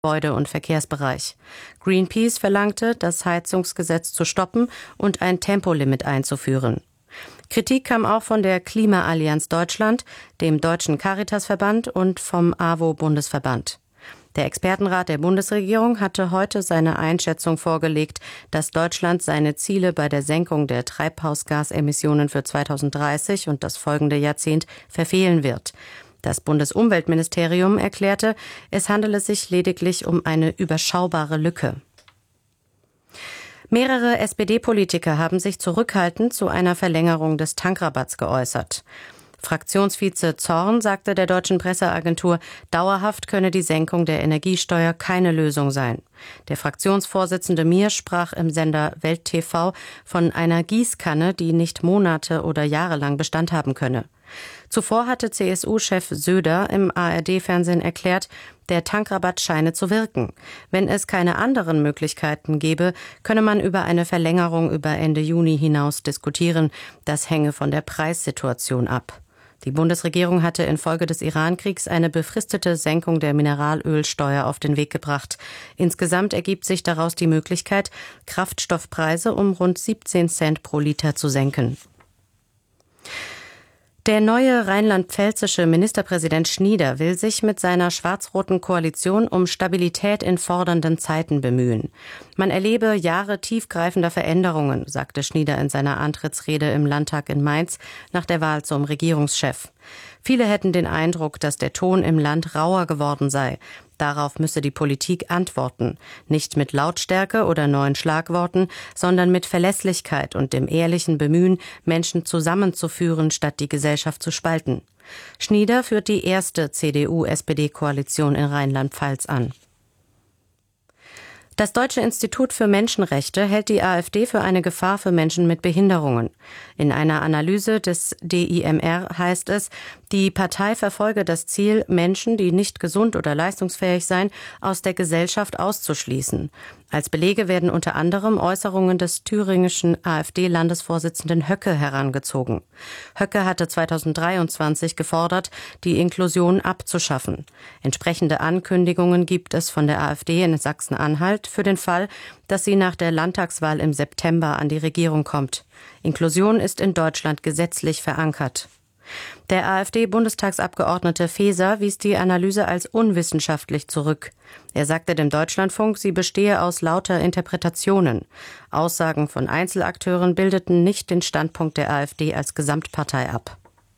Gebäude- und Verkehrsbereich. Greenpeace verlangte, das Heizungsgesetz zu stoppen und ein Tempolimit einzuführen. Kritik kam auch von der Klimaallianz Deutschland, dem Deutschen Caritasverband und vom AWO-Bundesverband. Der Expertenrat der Bundesregierung hatte heute seine Einschätzung vorgelegt, dass Deutschland seine Ziele bei der Senkung der Treibhausgasemissionen für 2030 und das folgende Jahrzehnt verfehlen wird. Das Bundesumweltministerium erklärte, es handele sich lediglich um eine überschaubare Lücke. Mehrere SPD-Politiker haben sich zurückhaltend zu einer Verlängerung des Tankrabatts geäußert. Fraktionsvize Zorn sagte der deutschen Presseagentur, dauerhaft könne die Senkung der Energiesteuer keine Lösung sein. Der Fraktionsvorsitzende Mier sprach im Sender Welt TV von einer Gießkanne, die nicht Monate oder Jahre lang Bestand haben könne. Zuvor hatte CSU-Chef Söder im ARD-Fernsehen erklärt, der Tankrabatt scheine zu wirken. Wenn es keine anderen Möglichkeiten gäbe, könne man über eine Verlängerung über Ende Juni hinaus diskutieren. Das hänge von der Preissituation ab. Die Bundesregierung hatte infolge des Iran-Kriegs eine befristete Senkung der Mineralölsteuer auf den Weg gebracht. Insgesamt ergibt sich daraus die Möglichkeit, Kraftstoffpreise um rund 17 Cent pro Liter zu senken. Der neue rheinland-pfälzische Ministerpräsident Schnieder will sich mit seiner schwarz-roten Koalition um Stabilität in fordernden Zeiten bemühen. Man erlebe Jahre tiefgreifender Veränderungen, sagte Schnieder in seiner Antrittsrede im Landtag in Mainz nach der Wahl zum Regierungschef. Viele hätten den Eindruck, dass der Ton im Land rauer geworden sei. Darauf müsse die Politik antworten. Nicht mit Lautstärke oder neuen Schlagworten, sondern mit Verlässlichkeit und dem ehrlichen Bemühen, Menschen zusammenzuführen, statt die Gesellschaft zu spalten. Schnieder führt die erste CDU-SPD-Koalition in Rheinland-Pfalz an. Das Deutsche Institut für Menschenrechte hält die AfD für eine Gefahr für Menschen mit Behinderungen. In einer Analyse des DIMR heißt es, die Partei verfolge das Ziel, Menschen, die nicht gesund oder leistungsfähig seien, aus der Gesellschaft auszuschließen. Als Belege werden unter anderem Äußerungen des thüringischen AfD-Landesvorsitzenden Höcke herangezogen. Höcke hatte 2023 gefordert, die Inklusion abzuschaffen. Entsprechende Ankündigungen gibt es von der AfD in Sachsen-Anhalt für den Fall, dass sie nach der Landtagswahl im September an die Regierung kommt. Inklusion ist in Deutschland gesetzlich verankert. Der AfD-Bundestagsabgeordnete Faeser wies die Analyse als unwissenschaftlich zurück. Er sagte dem Deutschlandfunk, sie bestehe aus lauter Interpretationen. Aussagen von Einzelakteuren bildeten nicht den Standpunkt der AfD als Gesamtpartei ab.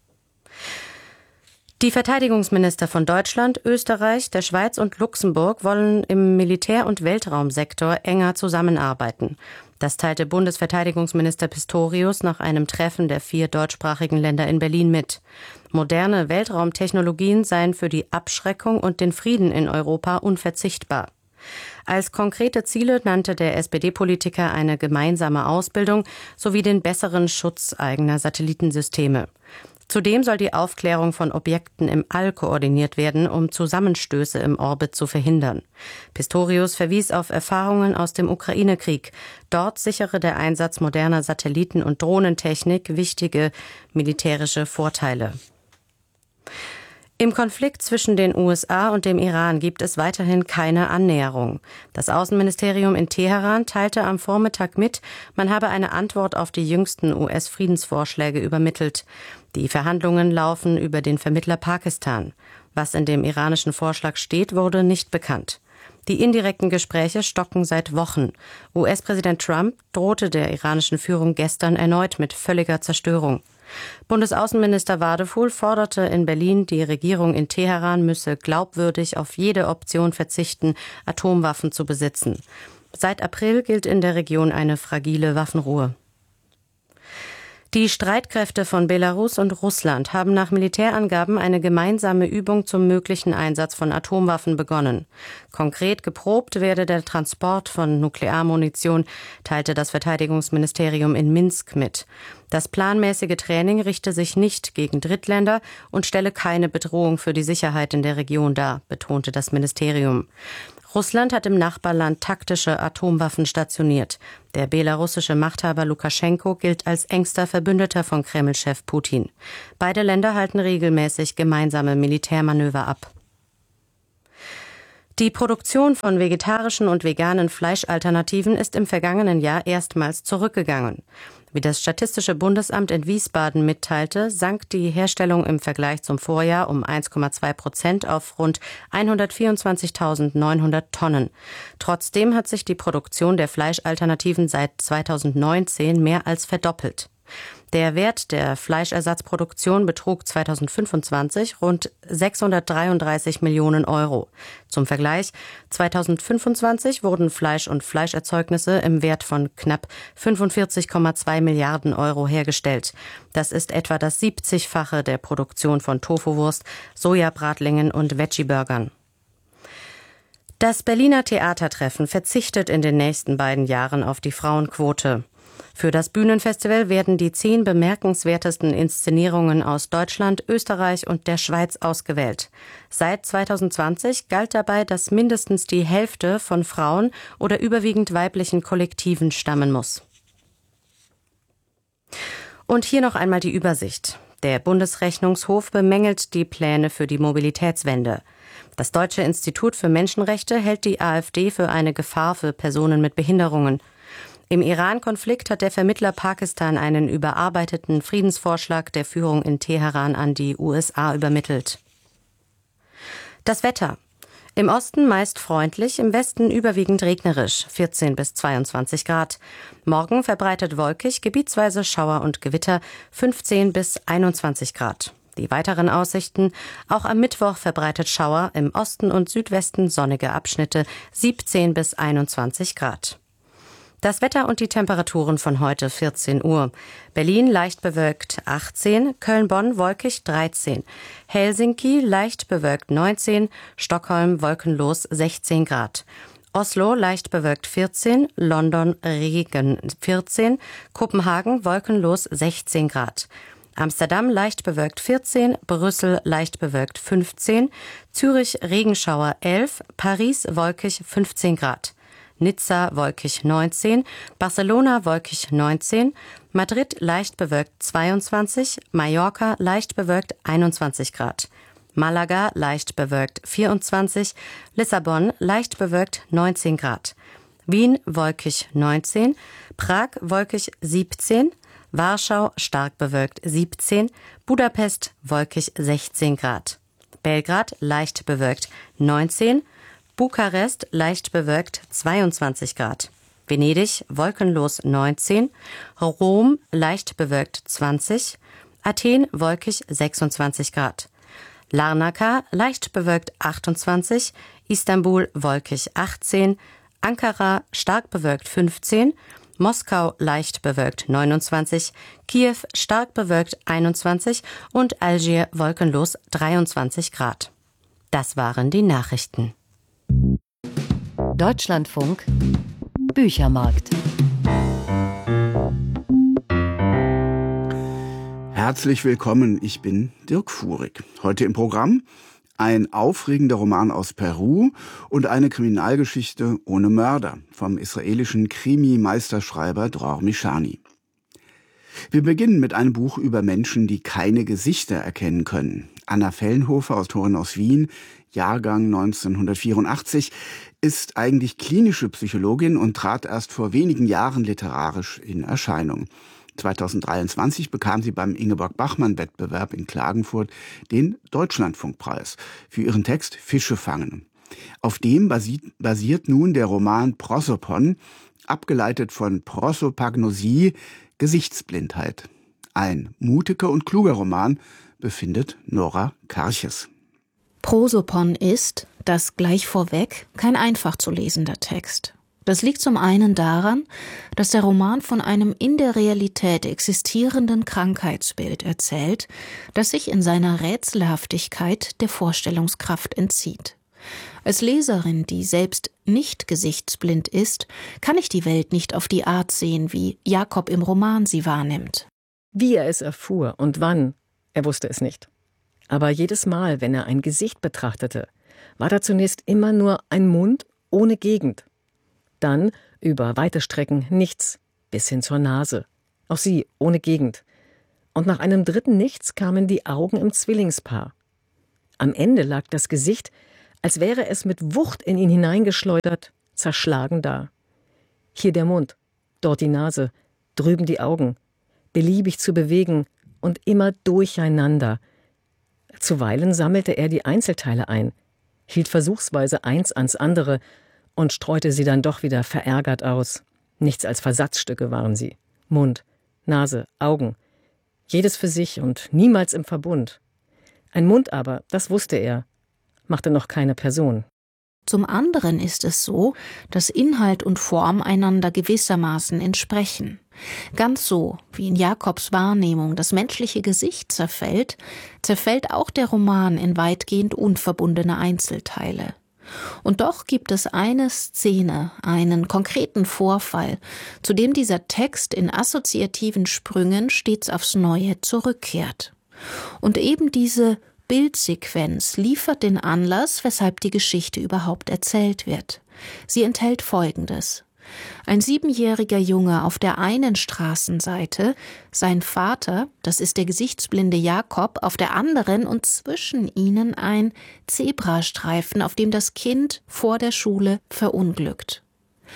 Die Verteidigungsminister von Deutschland, Österreich, der Schweiz und Luxemburg wollen im Militär- und Weltraumsektor enger zusammenarbeiten. Das teilte Bundesverteidigungsminister Pistorius nach einem Treffen der 4 deutschsprachigen Länder in Berlin mit. Moderne Weltraumtechnologien seien für die Abschreckung und den Frieden in Europa unverzichtbar. Als konkrete Ziele nannte der SPD-Politiker eine gemeinsame Ausbildung sowie den besseren Schutz eigener Satellitensysteme. Zudem soll die Aufklärung von Objekten im All koordiniert werden, um Zusammenstöße im Orbit zu verhindern. Pistorius verwies auf Erfahrungen aus dem Ukraine-Krieg. Dort sichere der Einsatz moderner Satelliten- und Drohnentechnik wichtige militärische Vorteile. Im Konflikt zwischen den USA und dem Iran gibt es weiterhin keine Annäherung. Das Außenministerium in Teheran teilte am Vormittag mit, man habe eine Antwort auf die jüngsten US-Friedensvorschläge übermittelt. Die Verhandlungen laufen über den Vermittler Pakistan. Was in dem iranischen Vorschlag steht, wurde nicht bekannt. Die indirekten Gespräche stocken seit Wochen. US-Präsident Trump drohte der iranischen Führung gestern erneut mit völliger Zerstörung. Bundesaußenminister Wadefuhl forderte in Berlin, die Regierung in Teheran müsse glaubwürdig auf jede Option verzichten, Atomwaffen zu besitzen. Seit April gilt in der Region eine fragile Waffenruhe. Die Streitkräfte von Belarus und Russland haben nach Militärangaben eine gemeinsame Übung zum möglichen Einsatz von Atomwaffen begonnen. Konkret geprobt werde der Transport von Nuklearmunition, teilte das Verteidigungsministerium in Minsk mit. Das planmäßige Training richte sich nicht gegen Drittländer und stelle keine Bedrohung für die Sicherheit in der Region dar, betonte das Ministerium. Russland hat im Nachbarland taktische Atomwaffen stationiert. Der belarussische Machthaber Lukaschenko gilt als engster Verbündeter von Kreml-Chef Putin. Beide Länder halten regelmäßig gemeinsame Militärmanöver ab. Die Produktion von vegetarischen und veganen Fleischalternativen ist im vergangenen Jahr erstmals zurückgegangen. Wie das Statistische Bundesamt in Wiesbaden mitteilte, sank die Herstellung im Vergleich zum Vorjahr um 1,2% auf rund 124.900 Tonnen. Trotzdem hat sich die Produktion der Fleischalternativen seit 2019 mehr als verdoppelt. Der Wert der Fleischersatzproduktion betrug 2025 rund 633 Millionen Euro. Zum Vergleich, 2025 wurden Fleisch und Fleischerzeugnisse im Wert von knapp 45,2 Milliarden Euro hergestellt. Das ist etwa das 70-fache der Produktion von Tofuwurst, Sojabratlingen und Veggie-Burgern. Das Berliner Theatertreffen verzichtet in den nächsten beiden Jahren auf die Frauenquote. Für das Bühnenfestival werden die 10 bemerkenswertesten Inszenierungen aus Deutschland, Österreich und der Schweiz ausgewählt. Seit 2020 galt dabei, dass mindestens die Hälfte von Frauen oder überwiegend weiblichen Kollektiven stammen muss. Und hier noch einmal die Übersicht. Der Bundesrechnungshof bemängelt die Pläne für die Mobilitätswende. Das Deutsche Institut für Menschenrechte hält die AfD für eine Gefahr für Personen mit Behinderungen. Im Iran-Konflikt hat der Vermittler Pakistan einen überarbeiteten Friedensvorschlag der Führung in Teheran an die USA übermittelt. Das Wetter. Im Osten meist freundlich, im Westen überwiegend regnerisch, 14 bis 22 Grad. Morgen verbreitet wolkig, gebietsweise Schauer und Gewitter, 15 bis 21 Grad. Die weiteren Aussichten: auch am Mittwoch verbreitet Schauer, im Osten und Südwesten sonnige Abschnitte, 17 bis 21 Grad. Das Wetter und die Temperaturen von heute 14 Uhr. Berlin leicht bewölkt 18, Köln-Bonn wolkig 13, Helsinki leicht bewölkt 19, Stockholm wolkenlos 16 Grad. Oslo leicht bewölkt 14, London Regen 14, Kopenhagen wolkenlos 16 Grad. Amsterdam leicht bewölkt 14, Brüssel leicht bewölkt 15, Zürich Regenschauer 11, Paris wolkig 15 Grad. Nizza wolkig 19, Barcelona wolkig 19, Madrid leicht bewölkt 22, Mallorca leicht bewölkt 21 Grad, Malaga leicht bewölkt 24, Lissabon leicht bewölkt 19 Grad, Wien wolkig 19, Prag wolkig 17, Warschau stark bewölkt 17, Budapest wolkig 16 Grad, Belgrad leicht bewölkt 19, Bukarest leicht bewölkt 22 Grad, Venedig wolkenlos 19, Rom leicht bewölkt 20, Athen wolkig 26 Grad, Larnaca leicht bewölkt 28, Istanbul wolkig 18, Ankara stark bewölkt 15, Moskau leicht bewölkt 29, Kiew stark bewölkt 21 und Algier wolkenlos 23 Grad. Das waren die Nachrichten. Deutschlandfunk Büchermarkt. Herzlich willkommen, ich bin Dirk Fuhrig. Heute im Programm ein aufregender Roman aus Peru und eine Kriminalgeschichte ohne Mörder vom israelischen Krimi-Meisterschreiber Dror Mishani. Wir beginnen mit einem Buch über Menschen, die keine Gesichter erkennen können. Anna Fellenhofer, Autorin aus Wien, Jahrgang 1984, ist eigentlich klinische Psychologin und trat erst vor wenigen Jahren literarisch in Erscheinung. 2023 bekam sie beim Ingeborg-Bachmann-Wettbewerb in Klagenfurt den Deutschlandfunkpreis für ihren Text Fische fangen. Auf dem basiert nun der Roman Prosopon, abgeleitet von Prosopagnosie, Gesichtsblindheit. Ein mutiger und kluger Roman, befindet Nora Karches. Prosopon ist, das gleich vorweg, kein einfach zu lesender Text. Das liegt zum einen daran, dass der Roman von einem in der Realität existierenden Krankheitsbild erzählt, das sich in seiner Rätselhaftigkeit der Vorstellungskraft entzieht. Als Leserin, die selbst nicht gesichtsblind ist, kann ich die Welt nicht auf die Art sehen, wie Jakob im Roman sie wahrnimmt. Wie er es erfuhr und wann, er wusste es nicht. Aber jedes Mal, wenn er ein Gesicht betrachtete, war da zunächst immer nur ein Mund ohne Gegend. Dann über weite Strecken nichts, bis hin zur Nase. Auch sie ohne Gegend. Und nach einem dritten Nichts kamen die Augen im Zwillingspaar. Am Ende lag das Gesicht als wäre es mit Wucht in ihn hineingeschleudert, zerschlagen da. Hier der Mund, dort die Nase, drüben die Augen, beliebig zu bewegen und immer durcheinander. Zuweilen sammelte er die Einzelteile ein, hielt versuchsweise eins ans andere und streute sie dann doch wieder verärgert aus. Nichts als Versatzstücke waren sie. Mund, Nase, Augen. Jedes für sich und niemals im Verbund. Ein Mund aber, das wusste er, machte noch keine Person. Zum anderen ist es so, dass Inhalt und Form einander gewissermaßen entsprechen. Ganz so, wie in Jakobs Wahrnehmung das menschliche Gesicht zerfällt, zerfällt auch der Roman in weitgehend unverbundene Einzelteile. Und doch gibt es eine Szene, einen konkreten Vorfall, zu dem dieser Text in assoziativen Sprüngen stets aufs Neue zurückkehrt. Und eben diese Bildsequenz liefert den Anlass, weshalb die Geschichte überhaupt erzählt wird. Sie enthält Folgendes: Ein 7-jähriger Junge auf der einen Straßenseite, sein Vater, das ist der gesichtsblinde Jakob, auf der anderen und zwischen ihnen ein Zebrastreifen, auf dem das Kind vor der Schule verunglückt.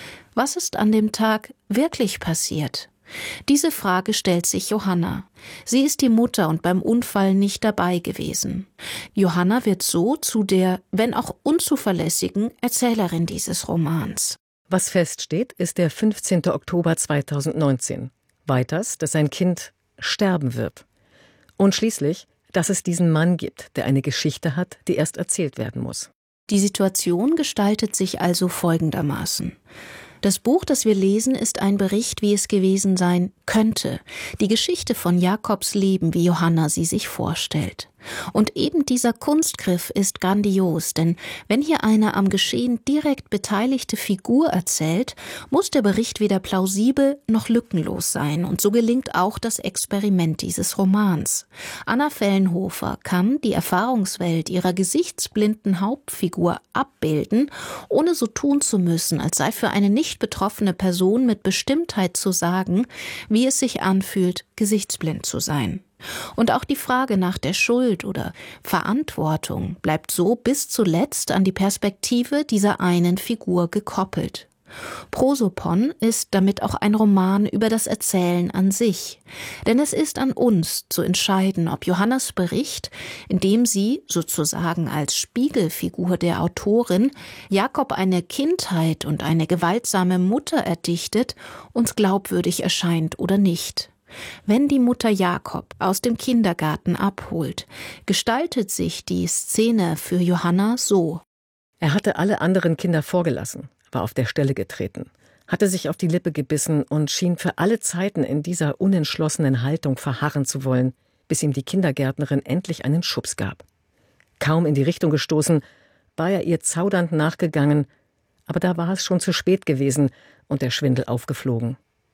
Was ist an dem Tag wirklich passiert? Diese Frage stellt sich Johanna. Sie ist die Mutter und beim Unfall nicht dabei gewesen. Johanna wird so zu der, wenn auch unzuverlässigen, Erzählerin dieses Romans. Was feststeht, ist der 15. Oktober 2019. Weiters, dass sein Kind sterben wird. Und schließlich, dass es diesen Mann gibt, der eine Geschichte hat, die erst erzählt werden muss. Die Situation gestaltet sich also folgendermaßen. Das Buch, das wir lesen, ist ein Bericht, wie es gewesen sein könnte. Die Geschichte von Jakobs Leben, wie Johanna sie sich vorstellt. Und eben dieser Kunstgriff ist grandios, denn wenn hier eine am Geschehen direkt beteiligte Figur erzählt, muss der Bericht weder plausibel noch lückenlos sein. Und so gelingt auch das Experiment dieses Romans. Anna Fellenhofer kann die Erfahrungswelt ihrer gesichtsblinden Hauptfigur abbilden, ohne so tun zu müssen, als sei für eine nicht betroffene Person mit Bestimmtheit zu sagen, wie es sich anfühlt, gesichtsblind zu sein. Und auch die Frage nach der Schuld oder Verantwortung bleibt so bis zuletzt an die Perspektive dieser einen Figur gekoppelt. Prosopon ist damit auch ein Roman über das Erzählen an sich. Denn es ist an uns zu entscheiden, ob Johannas Bericht, in dem sie sozusagen als Spiegelfigur der Autorin Jakob eine Kindheit und eine gewaltsame Mutter erdichtet, uns glaubwürdig erscheint oder nicht. Wenn die Mutter Jakob aus dem Kindergarten abholt, gestaltet sich die Szene für Johanna so. Er hatte alle anderen Kinder vorgelassen, war auf der Stelle getreten, hatte sich auf die Lippe gebissen und schien für alle Zeiten in dieser unentschlossenen Haltung verharren zu wollen, bis ihm die Kindergärtnerin endlich einen Schubs gab. Kaum in die Richtung gestoßen, war er ihr zaudernd nachgegangen, aber da war es schon zu spät gewesen und der Schwindel aufgeflogen.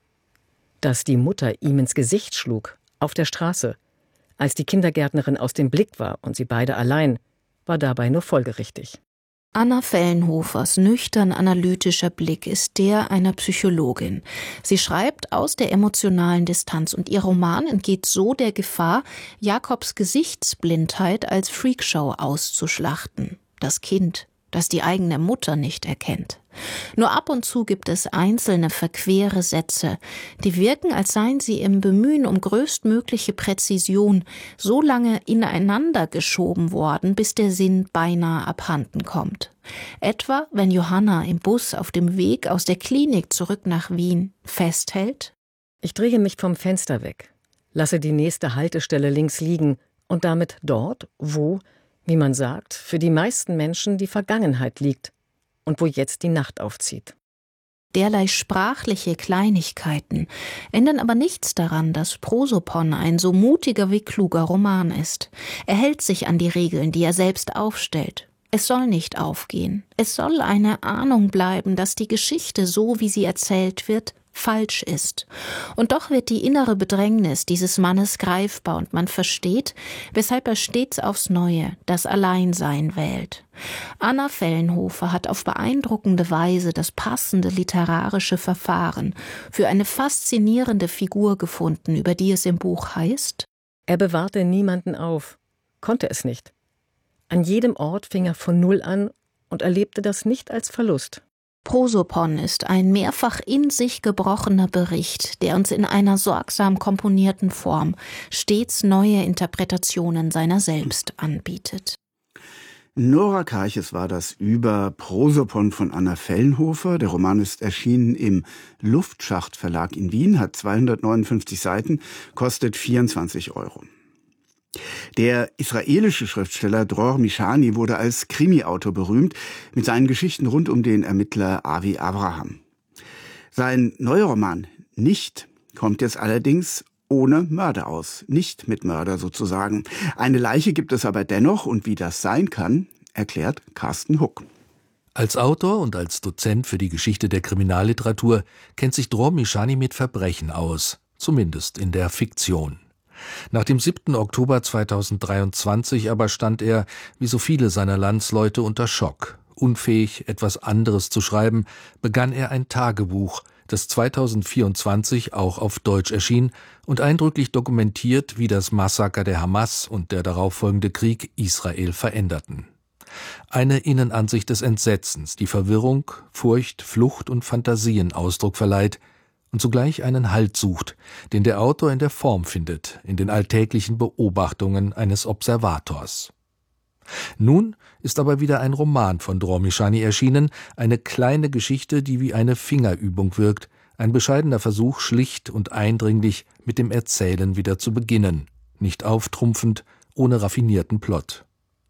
Dass die Mutter ihm ins Gesicht schlug, auf der Straße, als die Kindergärtnerin aus dem Blick war und sie beide allein, war dabei nur folgerichtig. Anna Fellenhofers nüchtern-analytischer Blick ist der einer Psychologin. Sie schreibt aus der emotionalen Distanz und ihr Roman entgeht so der Gefahr, Jakobs Gesichtsblindheit als Freakshow auszuschlachten. Das Kind, das die eigene Mutter nicht erkennt. Nur ab und zu gibt es einzelne verquere Sätze, die wirken, als seien sie im Bemühen um größtmögliche Präzision so lange ineinander geschoben worden, bis der Sinn beinahe abhanden kommt. Etwa, wenn Johanna im Bus auf dem Weg aus der Klinik zurück nach Wien festhält: Ich drehe mich vom Fenster weg, lasse die nächste Haltestelle links liegen und damit dort, wo, wie man sagt, für die meisten Menschen die Vergangenheit liegt und wo jetzt die Nacht aufzieht. Derlei sprachliche Kleinigkeiten ändern aber nichts daran, dass Prosopon ein so mutiger wie kluger Roman ist. Er hält sich an die Regeln, die er selbst aufstellt. Es soll nicht aufgehen. Es soll eine Ahnung bleiben, dass die Geschichte, so wie sie erzählt wird, falsch ist. Und doch wird die innere Bedrängnis dieses Mannes greifbar und man versteht, weshalb er stets aufs Neue das Alleinsein wählt. Anna Fellenhofer hat auf beeindruckende Weise das passende literarische Verfahren für eine faszinierende Figur gefunden, über die es im Buch heißt: Er bewahrte niemanden auf, konnte es nicht. An jedem Ort fing er von Null an und erlebte das nicht als Verlust. Prosopon ist ein mehrfach in sich gebrochener Bericht, der uns in einer sorgsam komponierten Form stets neue Interpretationen seiner selbst anbietet. Nora Karches war das über Prosopon von Anna Fellenhofer. Der Roman ist erschienen im Luftschacht Verlag in Wien, hat 259 Seiten, kostet 24 €. Der israelische Schriftsteller Dror Mishani wurde als Krimi-Autor berühmt mit seinen Geschichten rund um den Ermittler Avi Avraham. Sein neuer Roman Nicht kommt jetzt allerdings ohne Mörder aus. Nicht mit Mörder sozusagen. Eine Leiche gibt es aber dennoch, und wie das sein kann, erklärt Carsten Huck. Als Autor und als Dozent für die Geschichte der Kriminalliteratur kennt sich Dror Mishani mit Verbrechen aus, zumindest in der Fiktion. Nach dem 7. Oktober 2023 aber stand er, wie so viele seiner Landsleute, unter Schock. Unfähig, etwas anderes zu schreiben, begann er ein Tagebuch, das 2024 auch auf Deutsch erschien und eindrücklich dokumentiert, wie das Massaker der Hamas und der darauffolgende Krieg Israel veränderten. Eine Innenansicht des Entsetzens, die Verwirrung, Furcht, Flucht und Fantasien Ausdruck verleiht und zugleich einen Halt sucht, den der Autor in der Form findet, in den alltäglichen Beobachtungen eines Observators. Nun ist aber wieder ein Roman von Dror Mishani erschienen, eine kleine Geschichte, die wie eine Fingerübung wirkt, ein bescheidener Versuch, schlicht und eindringlich mit dem Erzählen wieder zu beginnen, nicht auftrumpfend, ohne raffinierten Plot.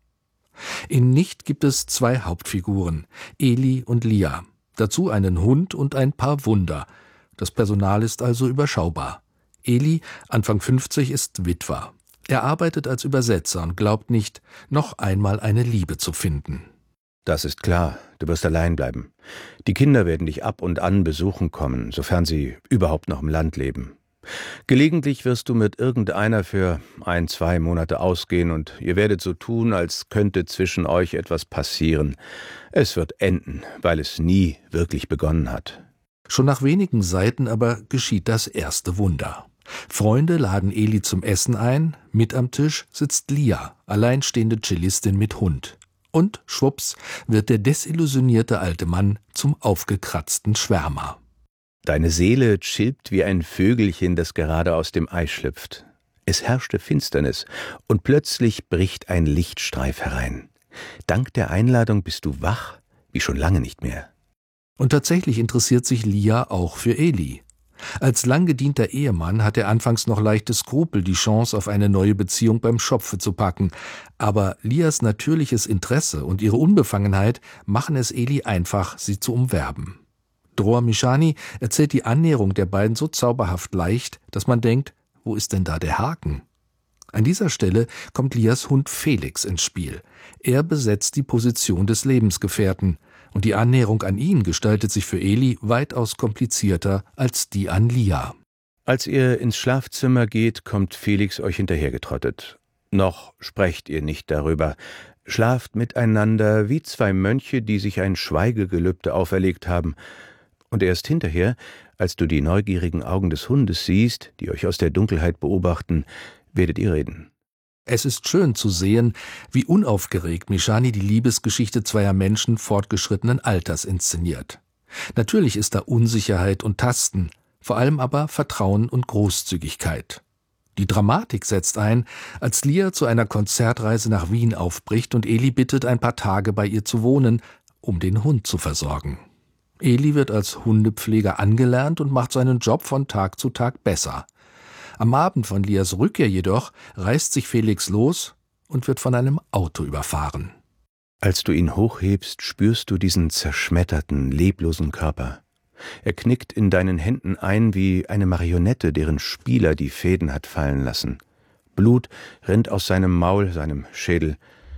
In Nicht gibt es 2 Hauptfiguren, Eli und Lia, dazu einen Hund und ein paar Wunder. Das Personal ist also überschaubar. Eli, Anfang 50, ist Witwer. Er arbeitet als Übersetzer und glaubt nicht, noch einmal eine Liebe zu finden. Das ist klar, du wirst allein bleiben. Die Kinder werden dich ab und an besuchen kommen, sofern sie überhaupt noch im Land leben. Gelegentlich wirst du mit irgendeiner für 1-2 Monate ausgehen und ihr werdet so tun, als könnte zwischen euch etwas passieren. Es wird enden, weil es nie wirklich begonnen hat. Schon nach wenigen Seiten aber geschieht das erste Wunder. Freunde laden Eli zum Essen ein, mit am Tisch sitzt Lia, alleinstehende Cellistin mit Hund. Und schwupps wird der desillusionierte alte Mann zum aufgekratzten Schwärmer. Deine Seele chillt wie ein Vögelchen, das gerade aus dem Ei schlüpft. Es herrschte Finsternis, und plötzlich bricht ein Lichtstreif herein. Dank der Einladung bist du wach, wie schon lange nicht mehr. Und tatsächlich interessiert sich Lia auch für Eli. Als lang gedienter Ehemann hat er anfangs noch leichte Skrupel, die Chance auf eine neue Beziehung beim Schopfe zu packen. Aber Lias natürliches Interesse und ihre Unbefangenheit machen es Eli einfach, sie zu umwerben. Dror Mishani erzählt die Annäherung der beiden so zauberhaft leicht, dass man denkt, wo ist denn da der Haken? An dieser Stelle kommt Lias Hund Felix ins Spiel. Er besetzt die Position des Lebensgefährten. Und die Annäherung an ihn gestaltet sich für Eli weitaus komplizierter als die an Lia. Als ihr ins Schlafzimmer geht, kommt Felix euch hinterhergetrottet. Noch sprecht ihr nicht darüber. Schlaft miteinander wie 2 Mönche, die sich ein Schweigegelübde auferlegt haben. Und erst hinterher, als du die neugierigen Augen des Hundes siehst, die euch aus der Dunkelheit beobachten, werdet ihr reden. Es ist schön zu sehen, wie unaufgeregt Mishani die Liebesgeschichte zweier Menschen fortgeschrittenen Alters inszeniert. Natürlich ist da Unsicherheit und Tasten, vor allem aber Vertrauen und Großzügigkeit. Die Dramatik setzt ein, als Lia zu einer Konzertreise nach Wien aufbricht und Eli bittet, ein paar Tage bei ihr zu wohnen, um den Hund zu versorgen. Eli wird als Hundepfleger angelernt und macht seinen Job von Tag zu Tag besser. Am Abend von Lias Rückkehr jedoch reißt sich Felix los und wird von einem Auto überfahren. Als du ihn hochhebst, spürst du diesen zerschmetterten, leblosen Körper. Er knickt in deinen Händen ein wie eine Marionette, deren Spieler die Fäden hat fallen lassen. Blut rinnt aus seinem Maul, seinem Schädel.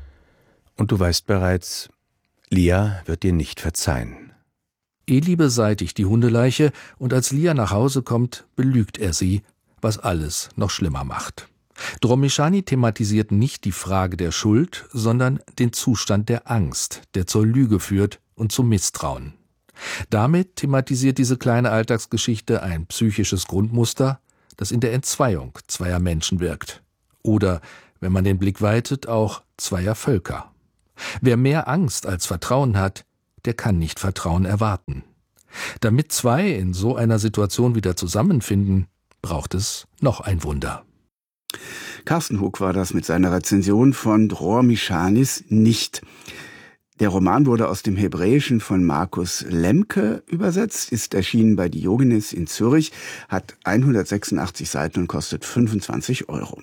Und du weißt bereits, Lia wird dir nicht verzeihen. Eli beseitigt die Hundeleiche und als Lia nach Hause kommt, belügt er sie, was alles noch schlimmer macht. Dror Mishani thematisiert nicht die Frage der Schuld, sondern den Zustand der Angst, der zur Lüge führt und zum Misstrauen. Damit thematisiert diese kleine Alltagsgeschichte ein psychisches Grundmuster, das in der Entzweiung zweier Menschen wirkt. Oder, wenn man den Blick weitet, auch zweier Völker. Wer mehr Angst als Vertrauen hat, der kann nicht Vertrauen erwarten. Damit zwei in so einer Situation wieder zusammenfinden, braucht es noch ein Wunder. Carsten Hug war das mit seiner Rezension von Dror Mischanis Nicht. Der Roman wurde aus dem Hebräischen von Markus Lemke übersetzt, ist erschienen bei Diogenes in Zürich, hat 186 Seiten und kostet 25 €.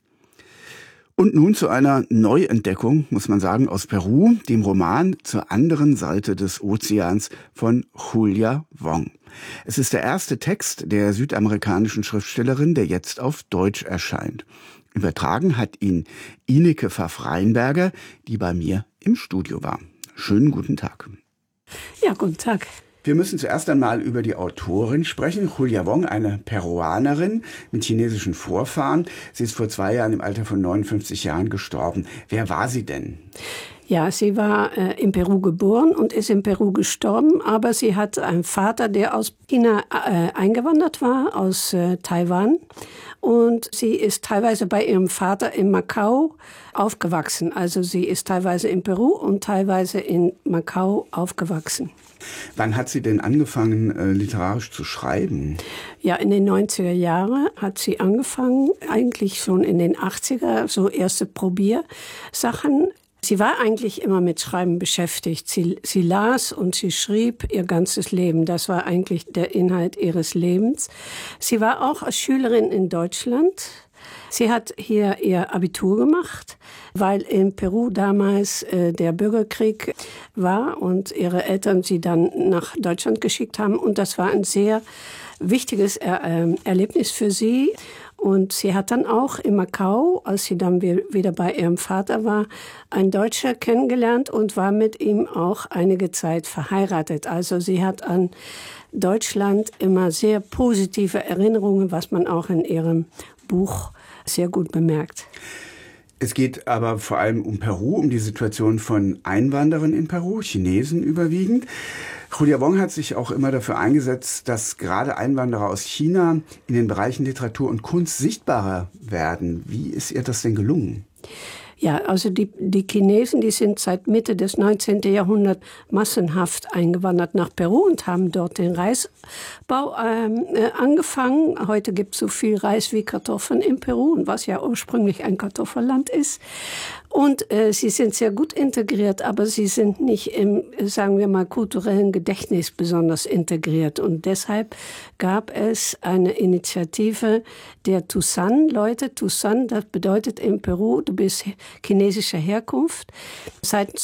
Und nun zu einer Neuentdeckung, muss man sagen, aus Peru, dem Roman Zur anderen Seite des Ozeans von Julia Wong. Es ist der erste Text der südamerikanischen Schriftstellerin, der jetzt auf Deutsch erscheint. Übertragen hat ihn Ineke Pfaff-Reinberger, die bei mir im Studio war. Schönen guten Tag. Ja, guten Tag. Wir müssen zuerst einmal über die Autorin sprechen. Julia Wong, eine Peruanerin mit chinesischen Vorfahren. Sie ist vor 2 Jahren im Alter von 59 Jahren gestorben. Wer war sie denn? Ja, sie war in Peru geboren und ist in Peru gestorben, aber sie hat einen Vater, der aus China eingewandert war, aus Taiwan. Und sie ist teilweise bei ihrem Vater in Macau aufgewachsen. Also sie ist teilweise in Peru und teilweise in Macau aufgewachsen. Wann hat sie denn angefangen, literarisch zu schreiben? Ja, in den 90er Jahren hat sie angefangen, eigentlich schon in den 80er, so erste Probiersachen. Sie war eigentlich immer mit Schreiben beschäftigt. Sie las und sie schrieb ihr ganzes Leben. Das war eigentlich der Inhalt ihres Lebens. Sie war auch als Schülerin in Deutschland. Sie hat hier ihr Abitur gemacht, weil in Peru damals der Bürgerkrieg war und ihre Eltern sie dann nach Deutschland geschickt haben. Und das war ein sehr wichtiges Erlebnis für sie. Und sie hat dann auch in Macau, als sie dann wieder bei ihrem Vater war, einen Deutscher kennengelernt und war mit ihm auch einige Zeit verheiratet. Also sie hat an Deutschland immer sehr positive Erinnerungen, was man auch in ihrem Buch sehr gut bemerkt. Es geht aber vor allem um Peru, um die Situation von Einwanderern in Peru, Chinesen überwiegend. Julia Wong hat sich auch immer dafür eingesetzt, dass gerade Einwanderer aus China in den Bereichen Literatur und Kunst sichtbarer werden. Wie ist ihr das denn gelungen? Ja, also die Chinesen, die sind seit Mitte des 19. Jahrhunderts massenhaft eingewandert nach Peru und haben dort den Reisbau angefangen. Heute gibt es so viel Reis wie Kartoffeln in Peru, was ja ursprünglich ein Kartoffelland ist. Und sie sind sehr gut integriert, aber sie sind nicht im, sagen wir mal, kulturellen Gedächtnis besonders integriert. Und deshalb gab es eine Initiative der Tusan-Leute. Tusan, das bedeutet in Peru, du bist chinesischer Herkunft. Seit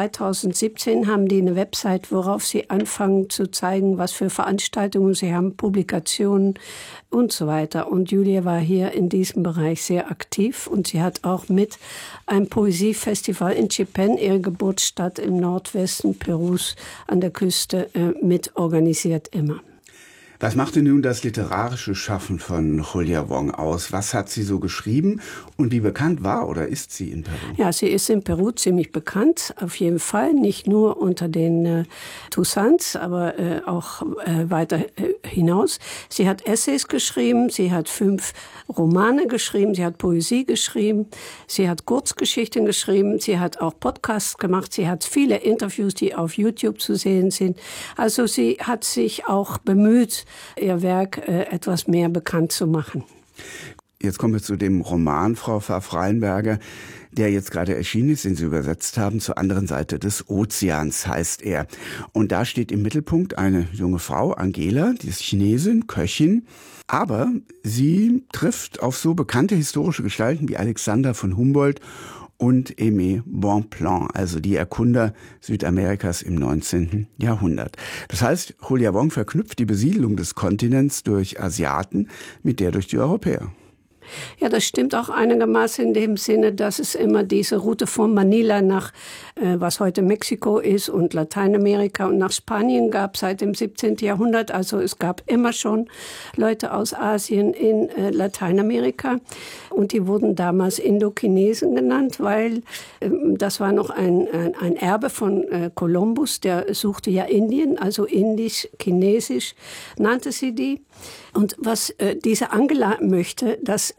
2017 haben die eine Website, worauf sie anfangen zu zeigen, was für Veranstaltungen sie haben, Publikationen und so weiter. Und Julia war hier in diesem Bereich sehr aktiv und sie hat auch mit einem Poesiefestival in Chipén, ihre Geburtsstadt im Nordwesten Perus an der Küste, mit organisiert immer. Was machte nun das literarische Schaffen von Julia Wong aus? Was hat sie so geschrieben und wie bekannt war oder ist sie in Peru? Ja, sie ist in Peru ziemlich bekannt, auf jeden Fall. Nicht nur unter den Tusans, aber auch weiter hinaus. Sie hat Essays geschrieben, sie hat 5 Romane geschrieben, sie hat Poesie geschrieben, sie hat Kurzgeschichten geschrieben, sie hat auch Podcasts gemacht, sie hat viele Interviews, die auf YouTube zu sehen sind. Also sie hat sich auch bemüht, ihr Werk etwas mehr bekannt zu machen. Jetzt kommen wir zu dem Roman, Frau Pfaff-Reinberger, der jetzt gerade erschienen ist, den Sie übersetzt haben. Zur anderen Seite des Ozeans heißt er. Und da steht im Mittelpunkt eine junge Frau, Angela, die ist Chinesin, Köchin. Aber sie trifft auf so bekannte historische Gestalten wie Alexander von Humboldt und Aimé Bonpland, also die Erkunder Südamerikas im 19. Jahrhundert. Das heißt, Julia Wong verknüpft die Besiedlung des Kontinents durch Asiaten mit der durch die Europäer. Ja, das stimmt auch einigermaßen in dem Sinne, dass es immer diese Route von Manila nach, was heute Mexiko ist, und Lateinamerika und nach Spanien gab seit dem 17. Jahrhundert. Also es gab immer schon Leute aus Asien in Lateinamerika. Und die wurden damals Indochinesen genannt, weil das war noch ein Erbe von Kolumbus. Der suchte ja Indien, also indisch, chinesisch nannte sie die. Und was diese Angela möchte, dass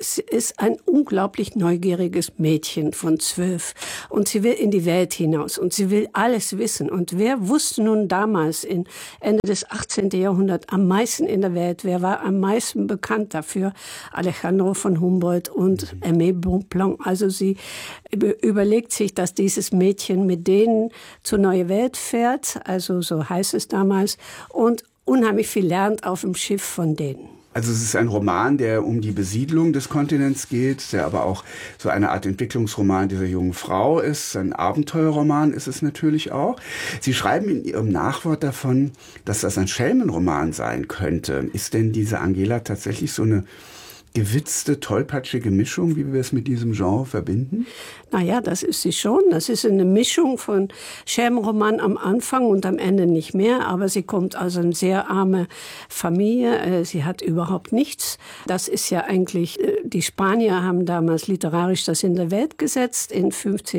sie ist ein unglaublich neugieriges Mädchen von 12 und sie will in die Welt hinaus und sie will alles wissen. Und wer wusste nun damals, Ende des 18. Jahrhunderts, am meisten in der Welt? Wer war am meisten bekannt dafür? Alejandro von Humboldt und Aimé Bonpland. Also sie überlegt sich, dass dieses Mädchen mit denen zur neuen Welt fährt, also so heißt es damals, und unheimlich viel lernt auf dem Schiff von denen. Also es ist ein Roman, der um die Besiedlung des Kontinents geht, der aber auch so eine Art Entwicklungsroman dieser jungen Frau ist. Ein Abenteuerroman ist es natürlich auch. Sie schreiben in Ihrem Nachwort davon, dass das ein Schelmenroman sein könnte. Ist denn diese Angela tatsächlich so eine gewitzte, tollpatschige Mischung, wie wir es mit diesem Genre verbinden? Naja, das ist sie schon. Das ist eine Mischung von Schelmenroman am Anfang und am Ende nicht mehr. Aber sie kommt aus einer sehr armen Familie. Sie hat überhaupt nichts. Das ist ja eigentlich, die Spanier haben damals literarisch das in der Welt gesetzt, in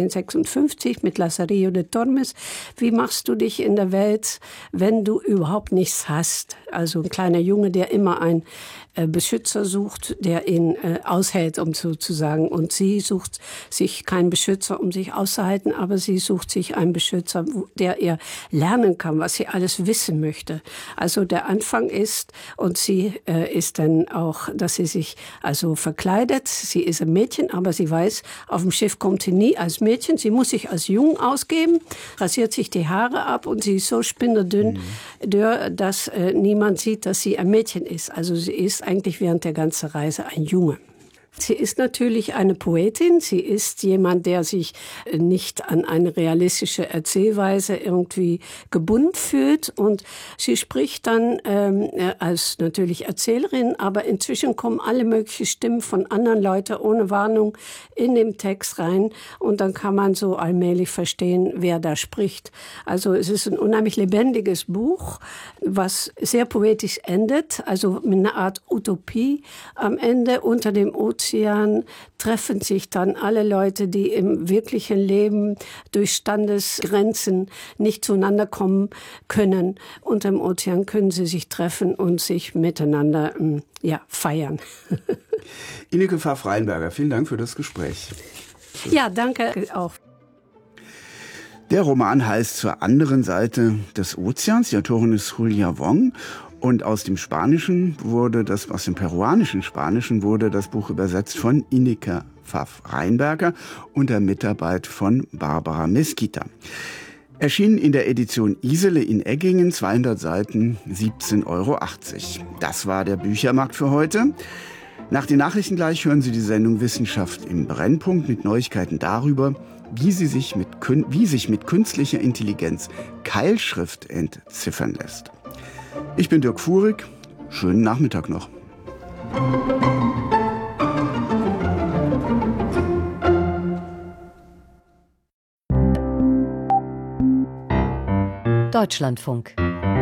1556 mit Lazarillo de Tormes. Wie machst du dich in der Welt, wenn du überhaupt nichts hast? Also ein kleiner Junge, der immer einen Beschützer sucht, der ihn aushält, um so zu sagen. Und sie sucht sich keinen Beschützer, um sich auszuhalten, aber sie sucht sich einen Beschützer, der ihr lernen kann, was sie alles wissen möchte. Also der Anfang ist, und sie ist dann auch, dass sie sich also verkleidet. Sie ist ein Mädchen, aber sie weiß, auf dem Schiff kommt sie nie als Mädchen. Sie muss sich als Jung ausgeben, rasiert sich die Haare ab und sie ist so spinnerdünn, dass niemand sieht, dass sie ein Mädchen ist. Also sie ist eigentlich während der ganzen Reise ein Junge. Sie ist natürlich eine Poetin. Sie ist jemand, der sich nicht an eine realistische Erzählweise irgendwie gebunden fühlt. Und sie spricht dann als natürlich Erzählerin, aber inzwischen kommen alle möglichen Stimmen von anderen Leuten ohne Warnung in den Text rein. Und dann kann man so allmählich verstehen, wer da spricht. Also es ist ein unheimlich lebendiges Buch, was sehr poetisch endet, also mit einer Art Utopie am Ende unter dem Ozean. Treffen sich dann alle Leute, die im wirklichen Leben durch Standesgrenzen nicht zueinander kommen können. Unter dem Ozean können sie sich treffen und sich miteinander feiern. Ineke Pfaff-Reinberger, vielen Dank für das Gespräch. Ja, danke auch. Der Roman heißt Zur anderen Seite des Ozeans. Die Autorin ist Julia Wong. Und aus dem peruanischen Spanischen wurde das Buch übersetzt von Ineke Pfaff-Reinberger unter Mitarbeit von Barbara Mesquita. Erschienen in der Edition Isele in Eggingen, 200 Seiten, 17,80 €. Das war der Büchermarkt für heute. Nach den Nachrichten gleich hören Sie die Sendung Wissenschaft im Brennpunkt mit Neuigkeiten darüber, wie sich mit künstlicher Intelligenz Keilschrift entziffern lässt. Ich bin Dirk Fuhrig. Schönen Nachmittag noch. Deutschlandfunk.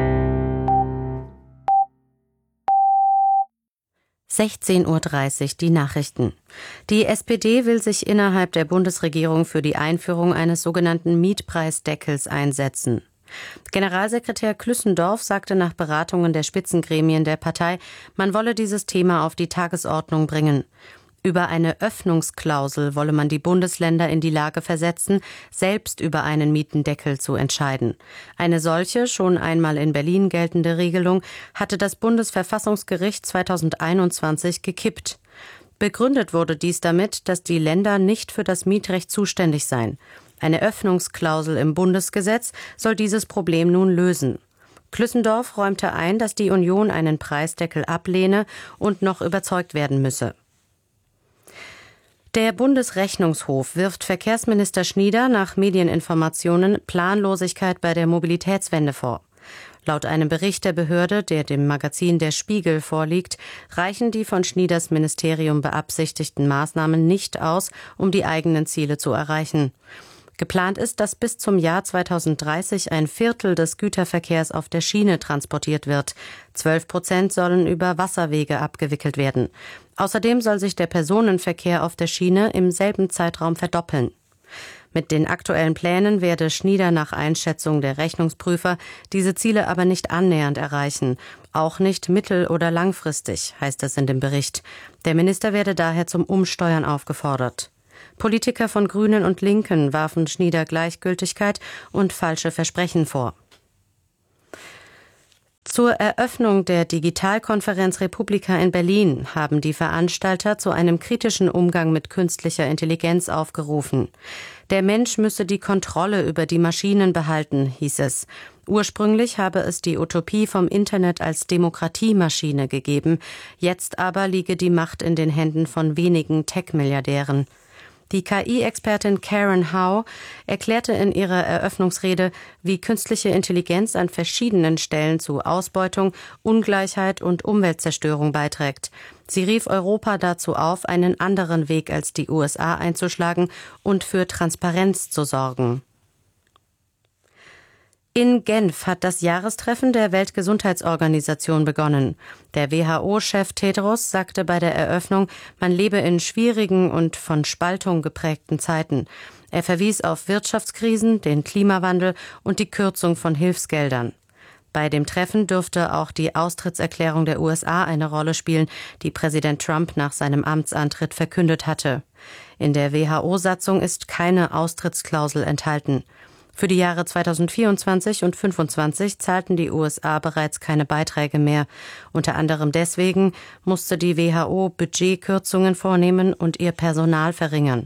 16:30 Uhr die Nachrichten. Die SPD will sich innerhalb der Bundesregierung für die Einführung eines sogenannten Mietpreisdeckels einsetzen. Generalsekretär Klüssendorf sagte nach Beratungen der Spitzengremien der Partei, man wolle dieses Thema auf die Tagesordnung bringen. Über eine Öffnungsklausel wolle man die Bundesländer in die Lage versetzen, selbst über einen Mietendeckel zu entscheiden. Eine solche, schon einmal in Berlin geltende Regelung hatte das Bundesverfassungsgericht 2021 gekippt. Begründet wurde dies damit, dass die Länder nicht für das Mietrecht zuständig seien. Eine Öffnungsklausel im Bundesgesetz soll dieses Problem nun lösen. Klüssendorf räumte ein, dass die Union einen Preisdeckel ablehne und noch überzeugt werden müsse. Der Bundesrechnungshof wirft Verkehrsminister Schnieder nach Medieninformationen Planlosigkeit bei der Mobilitätswende vor. Laut einem Bericht der Behörde, der dem Magazin Der Spiegel vorliegt, reichen die von Schnieders Ministerium beabsichtigten Maßnahmen nicht aus, um die eigenen Ziele zu erreichen. Geplant ist, dass bis zum Jahr 2030 ein Viertel des Güterverkehrs auf der Schiene transportiert wird. 12% sollen über Wasserwege abgewickelt werden. Außerdem soll sich der Personenverkehr auf der Schiene im selben Zeitraum verdoppeln. Mit den aktuellen Plänen werde Schnieder nach Einschätzung der Rechnungsprüfer diese Ziele aber nicht annähernd erreichen. auch nicht mittel- oder langfristig, heißt es in dem Bericht. Der Minister werde daher zum Umsteuern aufgefordert. Politiker von Grünen und Linken warfen Schnieder Gleichgültigkeit und falsche Versprechen vor. Zur Eröffnung der Digitalkonferenz Republika in Berlin haben die Veranstalter zu einem kritischen Umgang mit künstlicher Intelligenz aufgerufen. Der Mensch müsse die Kontrolle über die Maschinen behalten, hieß es. Ursprünglich habe es die Utopie vom Internet als Demokratiemaschine gegeben. Jetzt aber liege die Macht in den Händen von wenigen Tech-Milliardären. Die KI-Expertin Karen Howe erklärte in ihrer Eröffnungsrede, wie künstliche Intelligenz an verschiedenen Stellen zu Ausbeutung, Ungleichheit und Umweltzerstörung beiträgt. Sie rief Europa dazu auf, einen anderen Weg als die USA einzuschlagen und für Transparenz zu sorgen. In Genf hat das Jahrestreffen der Weltgesundheitsorganisation begonnen. Der WHO-Chef Tedros sagte bei der Eröffnung, man lebe in schwierigen und von Spaltung geprägten Zeiten. Er verwies auf Wirtschaftskrisen, den Klimawandel und die Kürzung von Hilfsgeldern. Bei dem Treffen dürfte auch die Austrittserklärung der USA eine Rolle spielen, die Präsident Trump nach seinem Amtsantritt verkündet hatte. In der WHO-Satzung ist keine Austrittsklausel enthalten. Für die Jahre 2024 und 2025 zahlten die USA bereits keine Beiträge mehr. Unter anderem deswegen musste die WHO Budgetkürzungen vornehmen und ihr Personal verringern.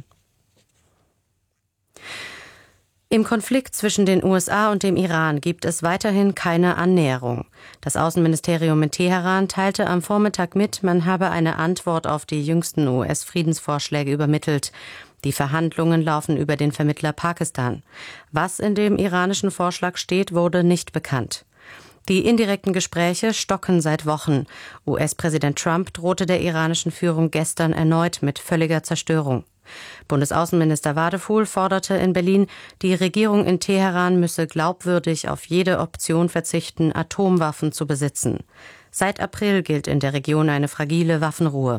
Im Konflikt zwischen den USA und dem Iran gibt es weiterhin keine Annäherung. Das Außenministerium in Teheran teilte am Vormittag mit, man habe eine Antwort auf die jüngsten US-Friedensvorschläge übermittelt. Die Verhandlungen laufen über den Vermittler Pakistan. Was in dem iranischen Vorschlag steht, wurde nicht bekannt. Die indirekten Gespräche stocken seit Wochen. US-Präsident Trump drohte der iranischen Führung gestern erneut mit völliger Zerstörung. Bundesaußenminister Wadefuhl forderte in Berlin, die Regierung in Teheran müsse glaubwürdig auf jede Option verzichten, Atomwaffen zu besitzen. Seit April gilt in der Region eine fragile Waffenruhe.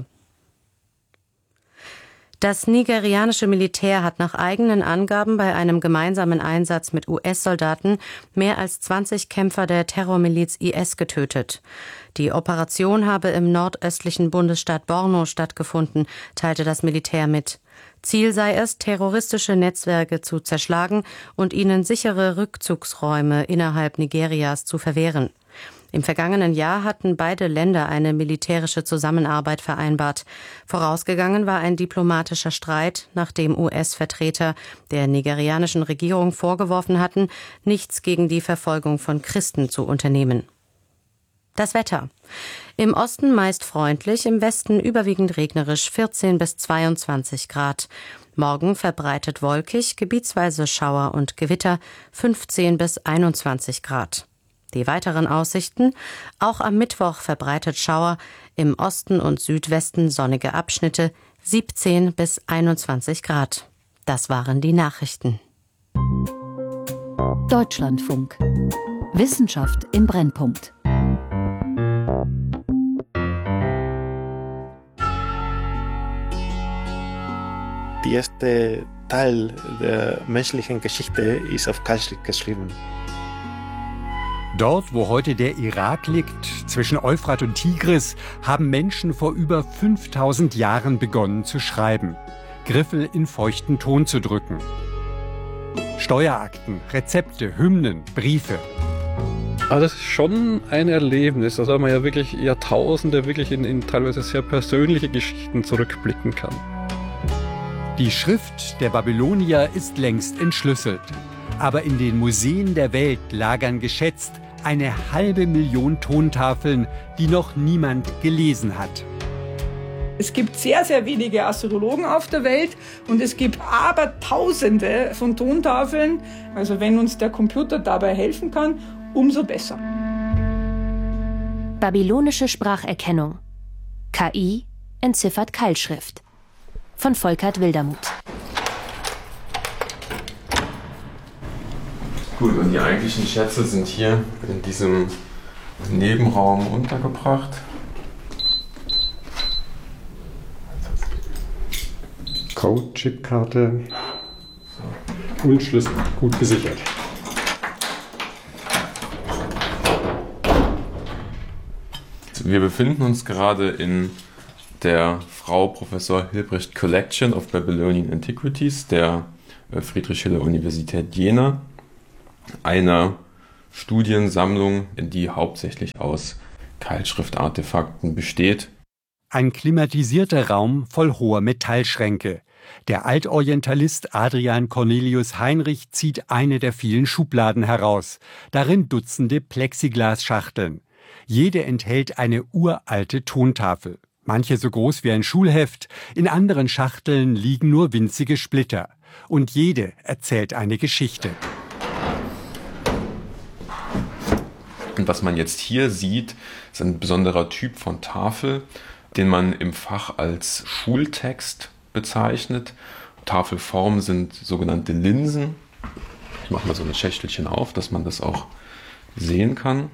Das nigerianische Militär hat nach eigenen Angaben bei einem gemeinsamen Einsatz mit US-Soldaten mehr als 20 Kämpfer der Terrormiliz IS getötet. Die Operation habe im nordöstlichen Bundesstaat Borno stattgefunden, teilte das Militär mit. Ziel sei es, terroristische Netzwerke zu zerschlagen und ihnen sichere Rückzugsräume innerhalb Nigerias zu verwehren. Im vergangenen Jahr hatten beide Länder eine militärische Zusammenarbeit vereinbart. Vorausgegangen war ein diplomatischer Streit, nachdem US-Vertreter der nigerianischen Regierung vorgeworfen hatten, nichts gegen die Verfolgung von Christen zu unternehmen. Das Wetter. Im Osten meist freundlich, im Westen überwiegend regnerisch, 14 bis 22 Grad. Morgen verbreitet wolkig, gebietsweise Schauer und Gewitter, 15 bis 21 Grad. Die weiteren Aussichten: auch am Mittwoch verbreitet Schauer, im Osten und Südwesten sonnige Abschnitte, 17 bis 21 Grad. Das waren die Nachrichten. Deutschlandfunk. Wissenschaft im Brennpunkt. Der erste Teil der menschlichen Geschichte ist auf Kalschrik geschrieben. Dort, wo heute der Irak liegt, zwischen Euphrat und Tigris, haben Menschen vor über 5000 Jahren begonnen zu schreiben, Griffel in feuchten Ton zu drücken. Steuerakten, Rezepte, Hymnen, Briefe. Aber das ist schon ein Erlebnis, dass man ja wirklich Jahrtausende wirklich in teilweise sehr persönliche Geschichten zurückblicken kann. Die Schrift der Babylonier ist längst entschlüsselt. Aber in den Museen der Welt lagern geschätzt 500.000 Tontafeln, die noch niemand gelesen hat. Es gibt sehr, sehr wenige Assyriologen auf der Welt und es gibt aber Tausende von Tontafeln. Also wenn uns der Computer dabei helfen kann, umso besser. Babylonische Spracherkennung. KI entziffert Keilschrift. Von Volkert Wildermuth. Gut, und die eigentlichen Schätze sind hier in diesem Nebenraum untergebracht. Code, Chipkarte und Schlüssel gut gesichert. Wir befinden uns gerade in der Frau Professor Hilprecht Collection of Babylonian Antiquities der Friedrich-Schiller-Universität Jena, einer Studiensammlung, die hauptsächlich aus Keilschriftartefakten besteht. Ein klimatisierter Raum voll hoher Metallschränke. Der Altorientalist Adrian Cornelius Heinrich zieht eine der vielen Schubladen heraus. Darin Dutzende Plexiglasschachteln. Jede enthält eine uralte Tontafel. Manche so groß wie ein Schulheft, in anderen Schachteln liegen nur winzige Splitter. Und jede erzählt eine Geschichte. Und was man jetzt hier sieht, ist ein besonderer Typ von Tafel, den man im Fach als Schultext bezeichnet. Tafelformen sind sogenannte Linsen. Ich mache mal so ein Schächtelchen auf, dass man das auch sehen kann.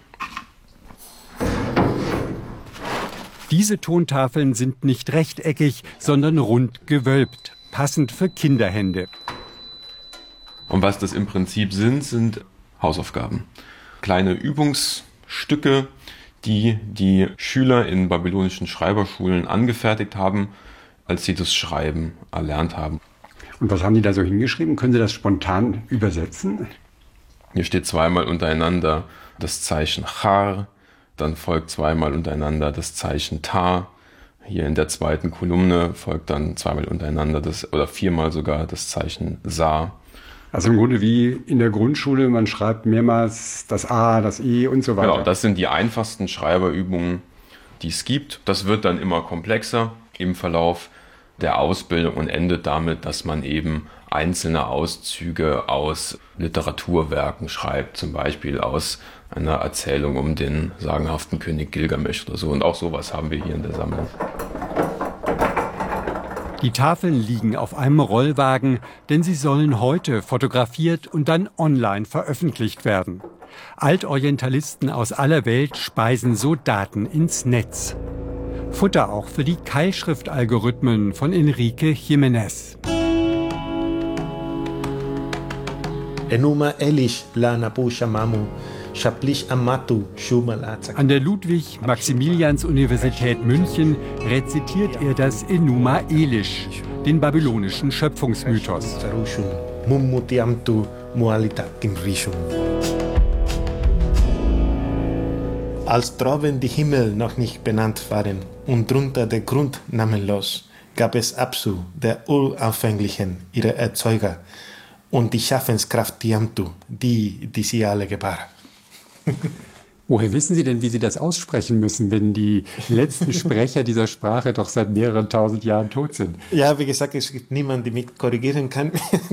Diese Tontafeln sind nicht rechteckig, sondern rund gewölbt, passend für Kinderhände. Und was das im Prinzip sind Hausaufgaben. Kleine Übungsstücke, die die Schüler in babylonischen Schreiberschulen angefertigt haben, als sie das Schreiben erlernt haben. Und was haben die da so hingeschrieben? Können Sie das spontan übersetzen? Hier steht zweimal untereinander das Zeichen Char, dann folgt zweimal untereinander das Zeichen Ta. Hier in der zweiten Kolumne folgt dann zweimal untereinander oder viermal sogar das Zeichen Sa. Also im Grunde wie in der Grundschule, man schreibt mehrmals das A, das E und so weiter. Genau, das sind die einfachsten Schreiberübungen, die es gibt. Das wird dann immer komplexer im Verlauf der Ausbildung und endet damit, dass man eben einzelne Auszüge aus Literaturwerken schreibt, zum Beispiel aus einer Erzählung um den sagenhaften König Gilgamesch oder so. Und auch sowas haben wir hier in der Sammlung. Die Tafeln liegen auf einem Rollwagen, denn sie sollen heute fotografiert und dann online veröffentlicht werden. Altorientalisten aus aller Welt speisen so Daten ins Netz. Futter auch für die Keilschriftalgorithmen von Enrique Jiménez. Enuma Elish la Napu Shamamu. An der Ludwig-Maximilians-Universität München rezitiert er das Enuma Elish, den babylonischen Schöpfungsmythos. Als droben die Himmel noch nicht benannt waren und drunter der Grund namenlos, gab es Apsu, der Uranfänglichen, ihre Erzeuger, und die Schaffenskraft Tiamtu, die sie alle gebar. Woher wissen Sie denn, wie Sie das aussprechen müssen, wenn die letzten Sprecher dieser Sprache doch seit mehreren tausend Jahren tot sind? Ja, wie gesagt, es gibt niemanden, der mich korrigieren kann.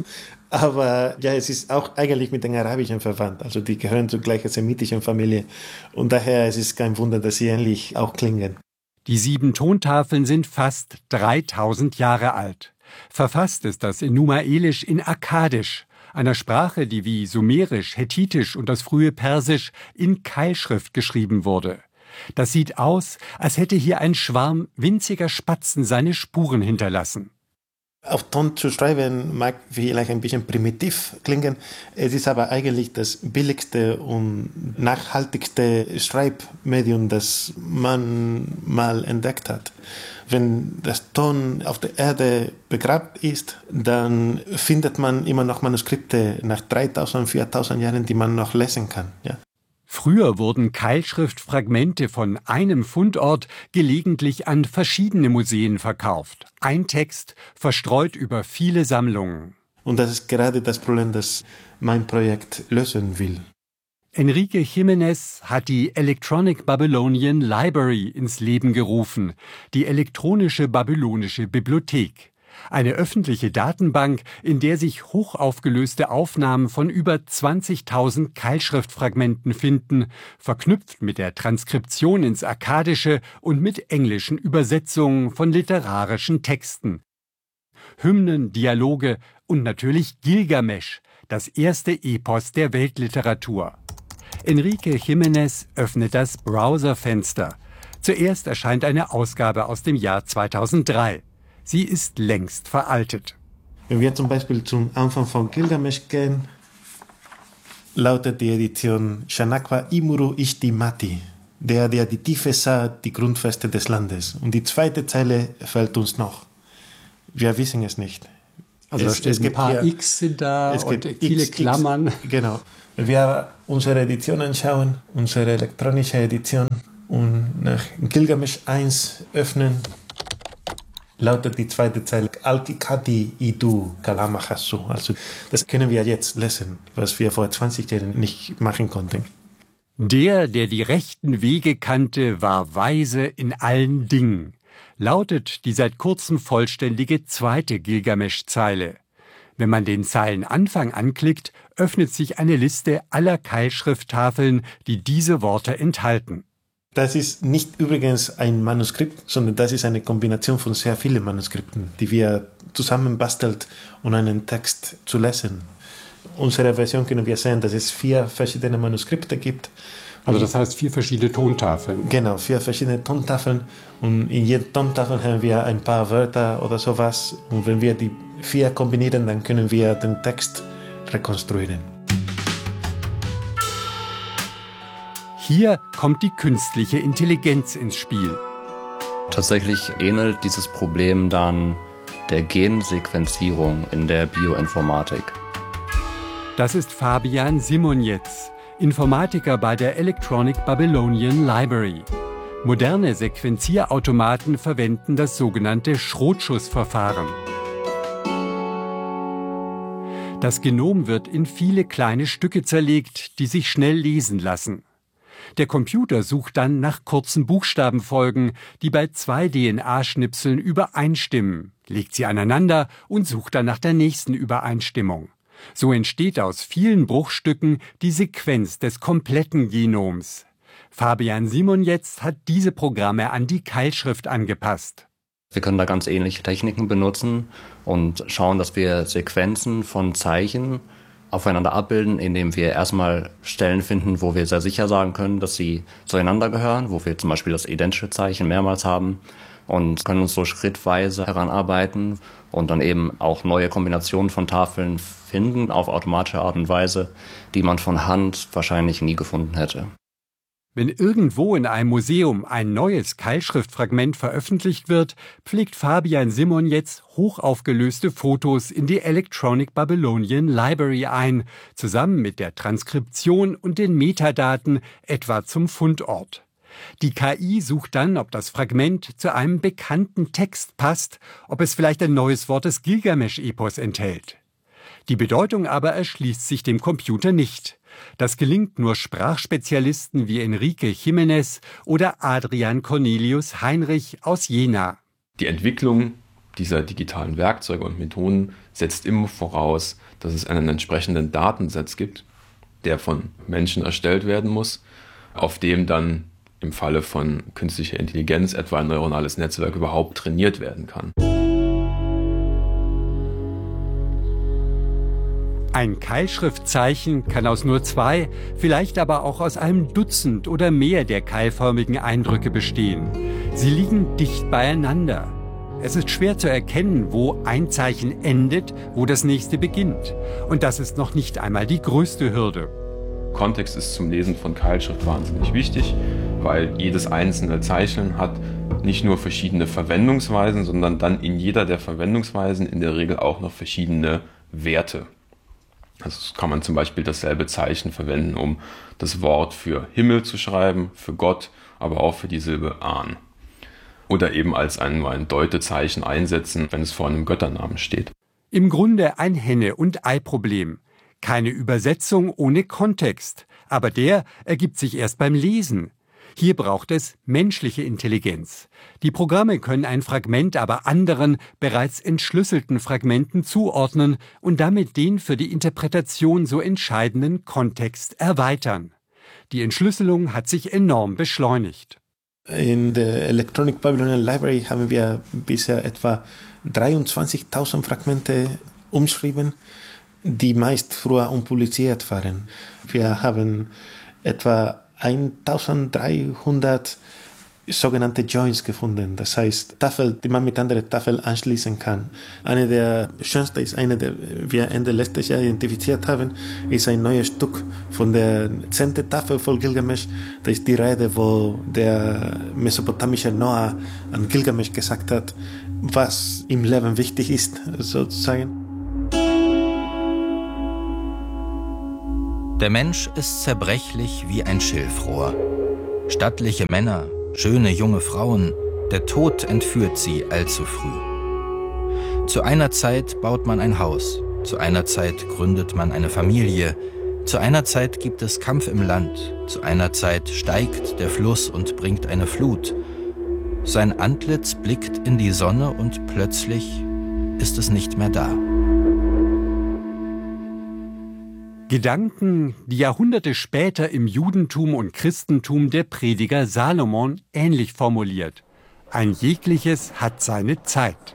Aber ja, es ist auch eigentlich mit den Arabischen verwandt. Also die gehören zur gleichen semitischen Familie. Und daher ist es kein Wunder, dass sie ähnlich auch klingen. Die 7 Tontafeln sind fast 3000 Jahre alt. Verfasst ist das Enuma Elish in Akkadisch, einer Sprache, die wie Sumerisch, Hethitisch und das frühe Persisch in Keilschrift geschrieben wurde. Das sieht aus, als hätte hier ein Schwarm winziger Spatzen seine Spuren hinterlassen. Auf Ton zu schreiben mag vielleicht ein bisschen primitiv klingen. Es ist aber eigentlich das billigste und nachhaltigste Schreibmedium, das man mal entdeckt hat. Wenn das Ton auf der Erde begraben ist, dann findet man immer noch Manuskripte nach 3000, 4000 Jahren, die man noch lesen kann. Ja. Früher wurden Keilschriftfragmente von einem Fundort gelegentlich an verschiedene Museen verkauft. Ein Text verstreut über viele Sammlungen. Und das ist gerade das Problem, das mein Projekt lösen will. Enrique Jiménez hat die Electronic Babylonian Library ins Leben gerufen, die elektronische babylonische Bibliothek. Eine öffentliche Datenbank, in der sich hochaufgelöste Aufnahmen von über 20.000 Keilschriftfragmenten finden, verknüpft mit der Transkription ins Akkadische und mit englischen Übersetzungen von literarischen Texten. Hymnen, Dialoge und natürlich Gilgamesch, das erste Epos der Weltliteratur. Enrique Jiménez öffnet das Browserfenster. Zuerst erscheint eine Ausgabe aus dem Jahr 2003. Sie ist längst veraltet. Wenn wir zum Beispiel zum Anfang von Gilgamesch gehen, lautet die Edition Shanakwa Imuru Ishti Mati. der die Tiefe sah, die Grundfeste des Landes. Und die zweite Zeile fällt uns noch. Wir wissen es nicht. Also da steht ein paar X sind da und viele Klammern. Genau. Wenn wir unsere Edition anschauen, unsere elektronische Edition, und nach Gilgamesch 1 öffnen, lautet die zweite Zeile Al-Kikati Idu Kalamachassu. Also das können wir jetzt lesen, was wir vor 20 Jahren nicht machen konnten. Der die rechten Wege kannte, war weise in allen Dingen, lautet die seit kurzem vollständige zweite Gilgamesch-Zeile. Wenn man den Zeilenanfang anklickt, öffnet sich eine Liste aller Keilschrifttafeln, die diese Worte enthalten. Das ist nicht übrigens ein Manuskript, sondern das ist eine Kombination von sehr vielen Manuskripten, die wir zusammenbastelt, um einen Text zu lesen. Unsere Version können wir sehen, dass es 4 verschiedene Manuskripte gibt. Also das heißt 4 verschiedene Tontafeln. Genau, 4 verschiedene Tontafeln. Und in jeder Tontafel haben wir ein paar Wörter oder sowas. Und wenn wir die 4 kombinieren, dann können wir den Text rekonstruieren. Hier kommt die künstliche Intelligenz ins Spiel. Tatsächlich ähnelt dieses Problem dann der Gensequenzierung in der Bioinformatik. Das ist Fabian Simonetz, Informatiker bei der Electronic Babylonian Library. Moderne Sequenzierautomaten verwenden das sogenannte Schrotschussverfahren. Das Genom wird in viele kleine Stücke zerlegt, die sich schnell lesen lassen. Der Computer sucht dann nach kurzen Buchstabenfolgen, die bei 2 DNA-Schnipseln übereinstimmen, legt sie aneinander und sucht dann nach der nächsten Übereinstimmung. So entsteht aus vielen Bruchstücken die Sequenz des kompletten Genoms. Fabian Simonetz hat diese Programme an die Keilschrift angepasst. Wir können da ganz ähnliche Techniken benutzen und schauen, dass wir Sequenzen von Zeichen aufeinander abbilden, indem wir erstmal Stellen finden, wo wir sehr sicher sagen können, dass sie zueinander gehören, wo wir zum Beispiel das identische Zeichen mehrmals haben und können uns so schrittweise heranarbeiten und dann eben auch neue Kombinationen von Tafeln finden auf automatische Art und Weise, die man von Hand wahrscheinlich nie gefunden hätte. Wenn irgendwo in einem Museum ein neues Keilschriftfragment veröffentlicht wird, pflegt Fabian Simonetz hochaufgelöste Fotos in die Electronic Babylonian Library ein, zusammen mit der Transkription und den Metadaten, etwa zum Fundort. Die KI sucht dann, ob das Fragment zu einem bekannten Text passt, ob es vielleicht ein neues Wort des Gilgamesch-Epos enthält. Die Bedeutung aber erschließt sich dem Computer nicht. Das gelingt nur Sprachspezialisten wie Enrique Jiménez oder Adrian Cornelius Heinrich aus Jena. Die Entwicklung dieser digitalen Werkzeuge und Methoden setzt immer voraus, dass es einen entsprechenden Datensatz gibt, der von Menschen erstellt werden muss, auf dem dann im Falle von künstlicher Intelligenz etwa ein neuronales Netzwerk überhaupt trainiert werden kann. Ein Keilschriftzeichen kann aus nur 2, vielleicht aber auch aus einem Dutzend oder mehr der keilförmigen Eindrücke bestehen. Sie liegen dicht beieinander. Es ist schwer zu erkennen, wo ein Zeichen endet, wo das nächste beginnt. Und das ist noch nicht einmal die größte Hürde. Kontext ist zum Lesen von Keilschrift wahnsinnig wichtig, weil jedes einzelne Zeichen hat nicht nur verschiedene Verwendungsweisen, sondern dann in jeder der Verwendungsweisen in der Regel auch noch verschiedene Werte. Also kann man zum Beispiel dasselbe Zeichen verwenden, um das Wort für Himmel zu schreiben, für Gott, aber auch für die Silbe Ahn. Oder eben als ein Deutezeichen einsetzen, wenn es vor einem Götternamen steht. Im Grunde ein Henne- und Ei-Problem. Keine Übersetzung ohne Kontext, aber der ergibt sich erst beim Lesen. Hier braucht es menschliche Intelligenz. Die Programme können ein Fragment aber anderen, bereits entschlüsselten Fragmenten zuordnen und damit den für die Interpretation so entscheidenden Kontext erweitern. Die Entschlüsselung hat sich enorm beschleunigt. In der Electronic Babylonian Library haben wir bisher etwa 23.000 Fragmente umschrieben, die meist früher unpubliziert waren. Wir haben etwa 1300 sogenannte Joints gefunden. Das heißt, Tafel, die man mit anderen Tafeln anschließen kann. Eine der schönsten ist eine, die wir Ende letztes Jahr identifiziert haben, ist ein neues Stück von der 10. Tafel von Gilgamesch. Das ist die Rede, wo der mesopotamische Noah an Gilgamesch gesagt hat, was im Leben wichtig ist, sozusagen. Der Mensch ist zerbrechlich wie ein Schilfrohr. Stattliche Männer, schöne junge Frauen, der Tod entführt sie allzu früh. Zu einer Zeit baut man ein Haus, zu einer Zeit gründet man eine Familie, zu einer Zeit gibt es Kampf im Land, zu einer Zeit steigt der Fluss und bringt eine Flut. Sein Antlitz blickt in die Sonne und plötzlich ist es nicht mehr da. Gedanken, die Jahrhunderte später im Judentum und Christentum der Prediger Salomon ähnlich formuliert. Ein jegliches hat seine Zeit.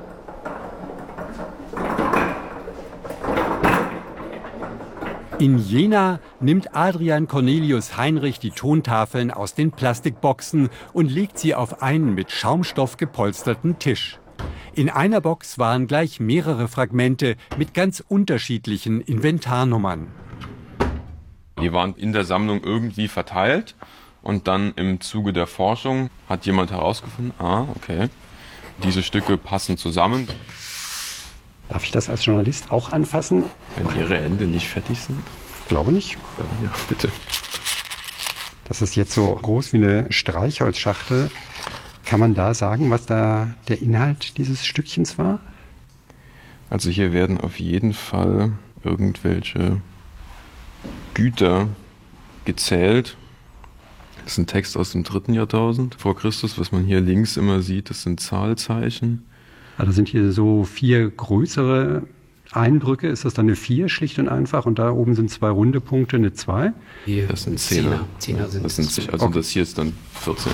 In Jena nimmt Adrian Cornelius Heinrich die Tontafeln aus den Plastikboxen und legt sie auf einen mit Schaumstoff gepolsterten Tisch. In einer Box waren gleich mehrere Fragmente mit ganz unterschiedlichen Inventarnummern. Die waren in der Sammlung irgendwie verteilt und dann im Zuge der Forschung hat jemand herausgefunden, okay, diese Stücke passen zusammen. Darf ich das als Journalist auch anfassen? Wenn Ihre Hände nicht fettig sind? Glaube nicht. Ja, bitte. Das ist jetzt so groß wie eine Streichholzschachtel. Kann man da sagen, was da der Inhalt dieses Stückchens war? Also hier werden auf jeden Fall irgendwelche Güter gezählt. Das ist ein Text aus dem 3. Jahrtausend vor Christus. Was man hier links immer sieht, das sind Zahlzeichen. Also sind hier so 4 größere Eindrücke. Ist das dann eine 4 schlicht und einfach? Und da oben sind 2 runde Punkte, eine 2? Hier, das sind 10er. 10er sind das. Also okay. Das hier ist dann 14.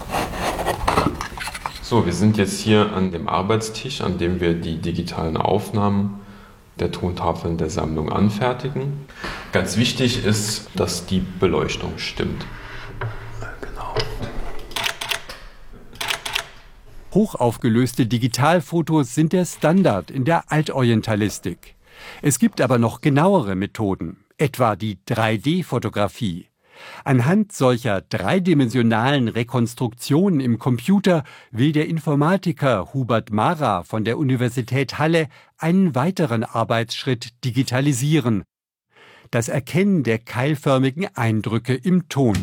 So, wir sind jetzt hier an dem Arbeitstisch, an dem wir die digitalen Aufnahmen der Tontafeln der Sammlung anfertigen. Ganz wichtig ist, dass die Beleuchtung stimmt. Genau. Hochaufgelöste Digitalfotos sind der Standard in der Altorientalistik. Es gibt aber noch genauere Methoden, etwa die 3D-Fotografie. Anhand solcher dreidimensionalen Rekonstruktionen im Computer will der Informatiker Hubert Mara von der Universität Halle einen weiteren Arbeitsschritt digitalisieren: das Erkennen der keilförmigen Eindrücke im Ton.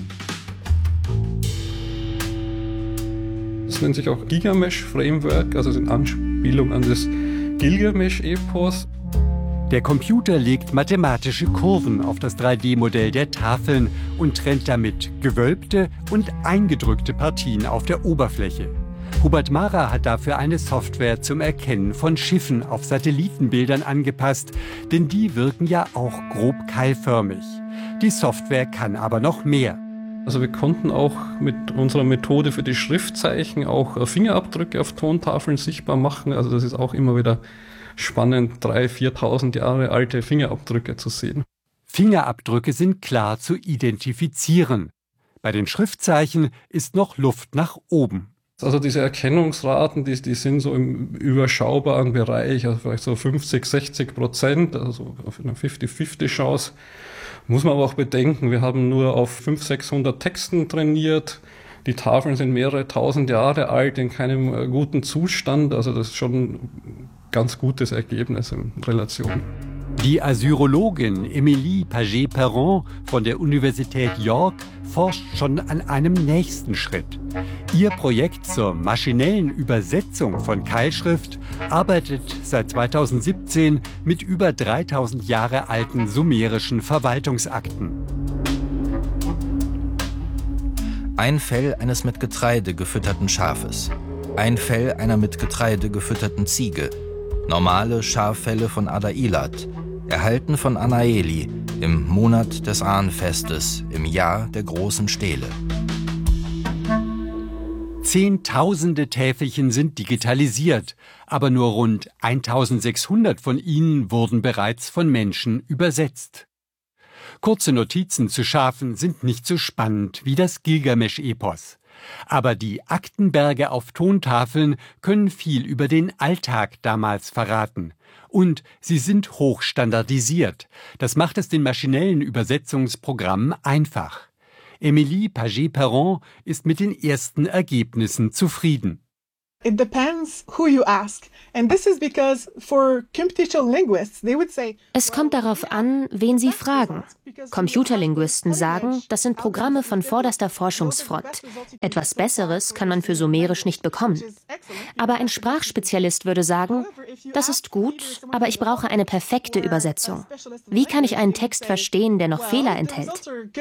Das nennt sich auch Gigamesh-Framework, also in Anspielung an das Gilgamesch-Epos. Der Computer legt mathematische Kurven auf das 3D-Modell der Tafeln und trennt damit gewölbte und eingedrückte Partien auf der Oberfläche. Hubert Mara hat dafür eine Software zum Erkennen von Schiffen auf Satellitenbildern angepasst, denn die wirken ja auch grob keilförmig. Die Software kann aber noch mehr. Also wir konnten auch mit unserer Methode für die Schriftzeichen auch Fingerabdrücke auf Tontafeln sichtbar machen. Also das ist auch immer wieder spannend, 3.000, 4.000 Jahre alte Fingerabdrücke zu sehen. Fingerabdrücke sind klar zu identifizieren. Bei den Schriftzeichen ist noch Luft nach oben. Also diese Erkennungsraten, die sind so im überschaubaren Bereich, also vielleicht so 50-60%, also auf eine 50-50 Chance. Muss man aber auch bedenken, wir haben nur auf 500-600 Texten trainiert. Die Tafeln sind mehrere tausend Jahre alt, in keinem guten Zustand. Also das ist schon ein ganz gutes Ergebnis in Relation. Die Assyrologin Emilie Paget-Perron von der Universität York forscht schon an einem nächsten Schritt. Ihr Projekt zur maschinellen Übersetzung von Keilschrift arbeitet seit 2017 mit über 3000 Jahre alten sumerischen Verwaltungsakten. Ein Fell eines mit Getreide gefütterten Schafes. Ein Fell einer mit Getreide gefütterten Ziege. Normale Schaffelle von Adailat, erhalten von Anaeli im Monat des Ahnfestes, im Jahr der großen Stele. Zehntausende Täfelchen sind digitalisiert, aber nur rund 1600 von ihnen wurden bereits von Menschen übersetzt. Kurze Notizen zu Schafen sind nicht so spannend wie das Gilgamesch-Epos. Aber die Aktenberge auf Tontafeln können viel über den Alltag damals verraten. Und sie sind hochstandardisiert. Das macht es den maschinellen Übersetzungsprogrammen einfach. Emilie Paget-Perron ist mit den ersten Ergebnissen zufrieden. It depends who you ask. And this is because for computational linguists, they would say, es kommt darauf an, wen Sie fragen. Computerlinguisten sagen, das sind Programme von vorderster Forschungsfront. Etwas Besseres kann man für Sumerisch nicht bekommen. Aber ein Sprachspezialist würde sagen, das ist gut, aber ich brauche eine perfekte Übersetzung. Wie kann ich einen Text verstehen, der noch Fehler enthält?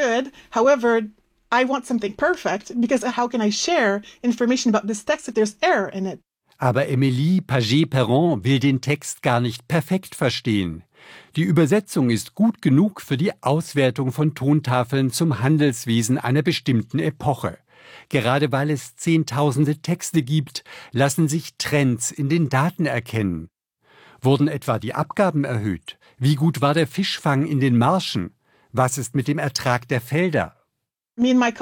I want something perfect, because how can I share information about this text if there's error in it? Aber Emilie Paget-Perron will den Text gar nicht perfekt verstehen. Die Übersetzung ist gut genug für die Auswertung von Tontafeln zum Handelswesen einer bestimmten Epoche. Gerade weil es zehntausende Texte gibt, lassen sich Trends in den Daten erkennen. Wurden etwa die Abgaben erhöht? Wie gut war der Fischfang in den Marschen? Was ist mit dem Ertrag der Felder? Meine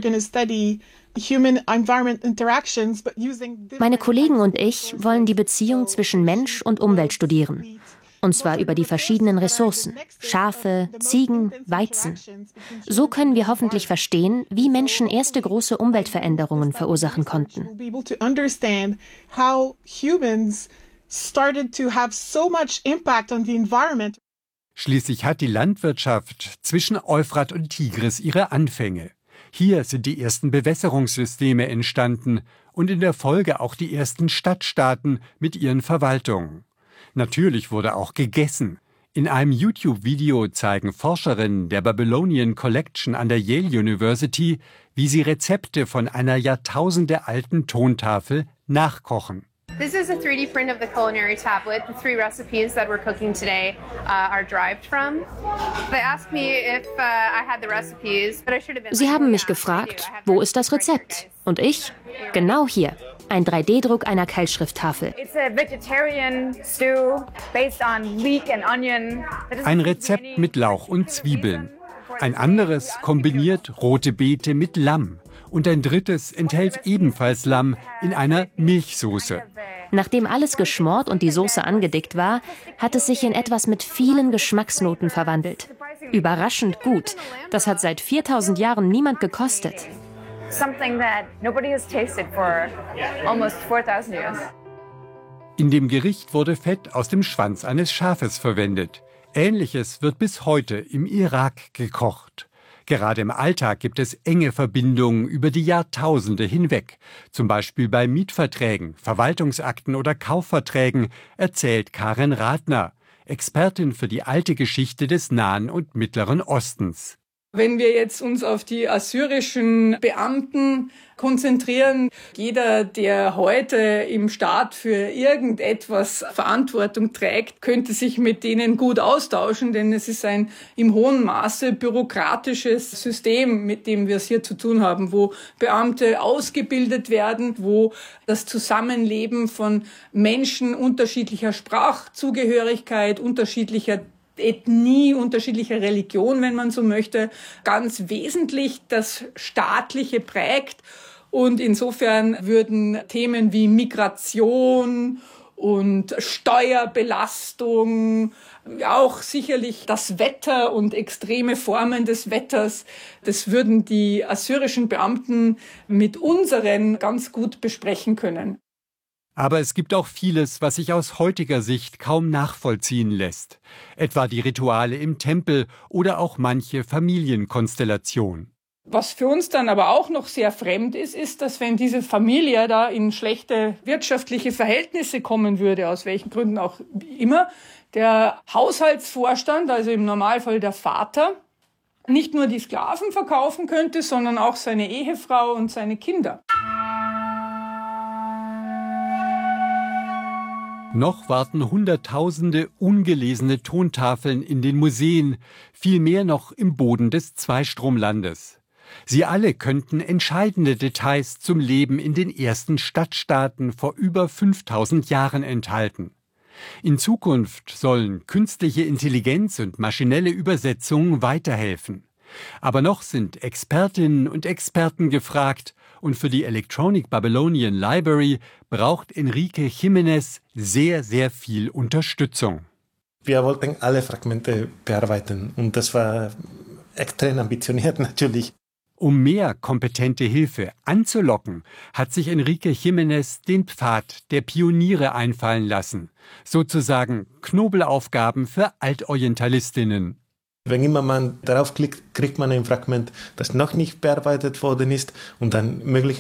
Kollegen und ich wollen die Beziehung zwischen Mensch und Umwelt studieren. Und zwar über die verschiedenen Ressourcen, Schafe, Ziegen, Weizen. So können wir hoffentlich verstehen, wie Menschen erste große Umweltveränderungen verursachen konnten. Schließlich hat die Landwirtschaft zwischen Euphrat und Tigris ihre Anfänge. Hier sind die ersten Bewässerungssysteme entstanden und in der Folge auch die ersten Stadtstaaten mit ihren Verwaltungen. Natürlich wurde auch gegessen. In einem YouTube-Video zeigen Forscherinnen der Babylonian Collection an der Yale University, wie sie Rezepte von einer jahrtausendealten Tontafel nachkochen. This is a 3D print of the culinary tablet. The 3 recipes that we're cooking today are derived from. They asked me if I had the recipes, but I should have been. Sie haben mich gefragt, wo ist das Rezept? Und ich? Genau hier. Ein 3D-Druck einer Keilschrifttafel. It's a vegetarian stew based on leek and onion. Ein Rezept mit Lauch und Zwiebeln. Ein anderes kombiniert rote Beete mit Lamm. Und ein drittes enthält ebenfalls Lamm in einer Milchsoße. Nachdem alles geschmort und die Soße angedickt war, hat es sich in etwas mit vielen Geschmacksnoten verwandelt. Überraschend gut. Das hat seit 4000 Jahren niemand gekostet. In dem Gericht wurde Fett aus dem Schwanz eines Schafes verwendet. Ähnliches wird bis heute im Irak gekocht. Gerade im Alltag gibt es enge Verbindungen über die Jahrtausende hinweg. Zum Beispiel bei Mietverträgen, Verwaltungsakten oder Kaufverträgen, erzählt Karen Rathner, Expertin für die alte Geschichte des Nahen und Mittleren Ostens. Wenn wir jetzt uns auf die assyrischen Beamten konzentrieren, jeder, der heute im Staat für irgendetwas Verantwortung trägt, könnte sich mit denen gut austauschen, denn es ist ein im hohen Maße bürokratisches System, mit dem wir es hier zu tun haben, wo Beamte ausgebildet werden, wo das Zusammenleben von Menschen unterschiedlicher Sprachzugehörigkeit, unterschiedlicher Ethnie, unterschiedlicher Religion, wenn man so möchte, ganz wesentlich das Staatliche prägt. Und insofern würden Themen wie Migration und Steuerbelastung, auch sicherlich das Wetter und extreme Formen des Wetters, das würden die assyrischen Beamten mit unseren ganz gut besprechen können. Aber es gibt auch vieles, was sich aus heutiger Sicht kaum nachvollziehen lässt. Etwa die Rituale im Tempel oder auch manche Familienkonstellation. Was für uns dann aber auch noch sehr fremd ist, ist, dass wenn diese Familie da in schlechte wirtschaftliche Verhältnisse kommen würde, aus welchen Gründen auch immer, der Haushaltsvorstand, also im Normalfall der Vater, nicht nur die Sklaven verkaufen könnte, sondern auch seine Ehefrau und seine Kinder. Noch warten Hunderttausende ungelesene Tontafeln in den Museen, viel mehr noch im Boden des Zweistromlandes. Sie alle könnten entscheidende Details zum Leben in den ersten Stadtstaaten vor über 5000 Jahren enthalten. In Zukunft sollen künstliche Intelligenz und maschinelle Übersetzung weiterhelfen. Aber noch sind Expertinnen und Experten gefragt und für die Electronic Babylonian Library braucht Enrique Jiménez sehr, sehr viel Unterstützung. Wir wollten alle Fragmente bearbeiten und das war extrem ambitioniert natürlich. Um mehr kompetente Hilfe anzulocken, hat sich Enrique Jiménez den Pfad der Pioniere einfallen lassen. Sozusagen Knobelaufgaben für Altorientalistinnen. Wenn immer man darauf klickt, kriegt man ein Fragment, das noch nicht bearbeitet worden ist und dann möglicherweise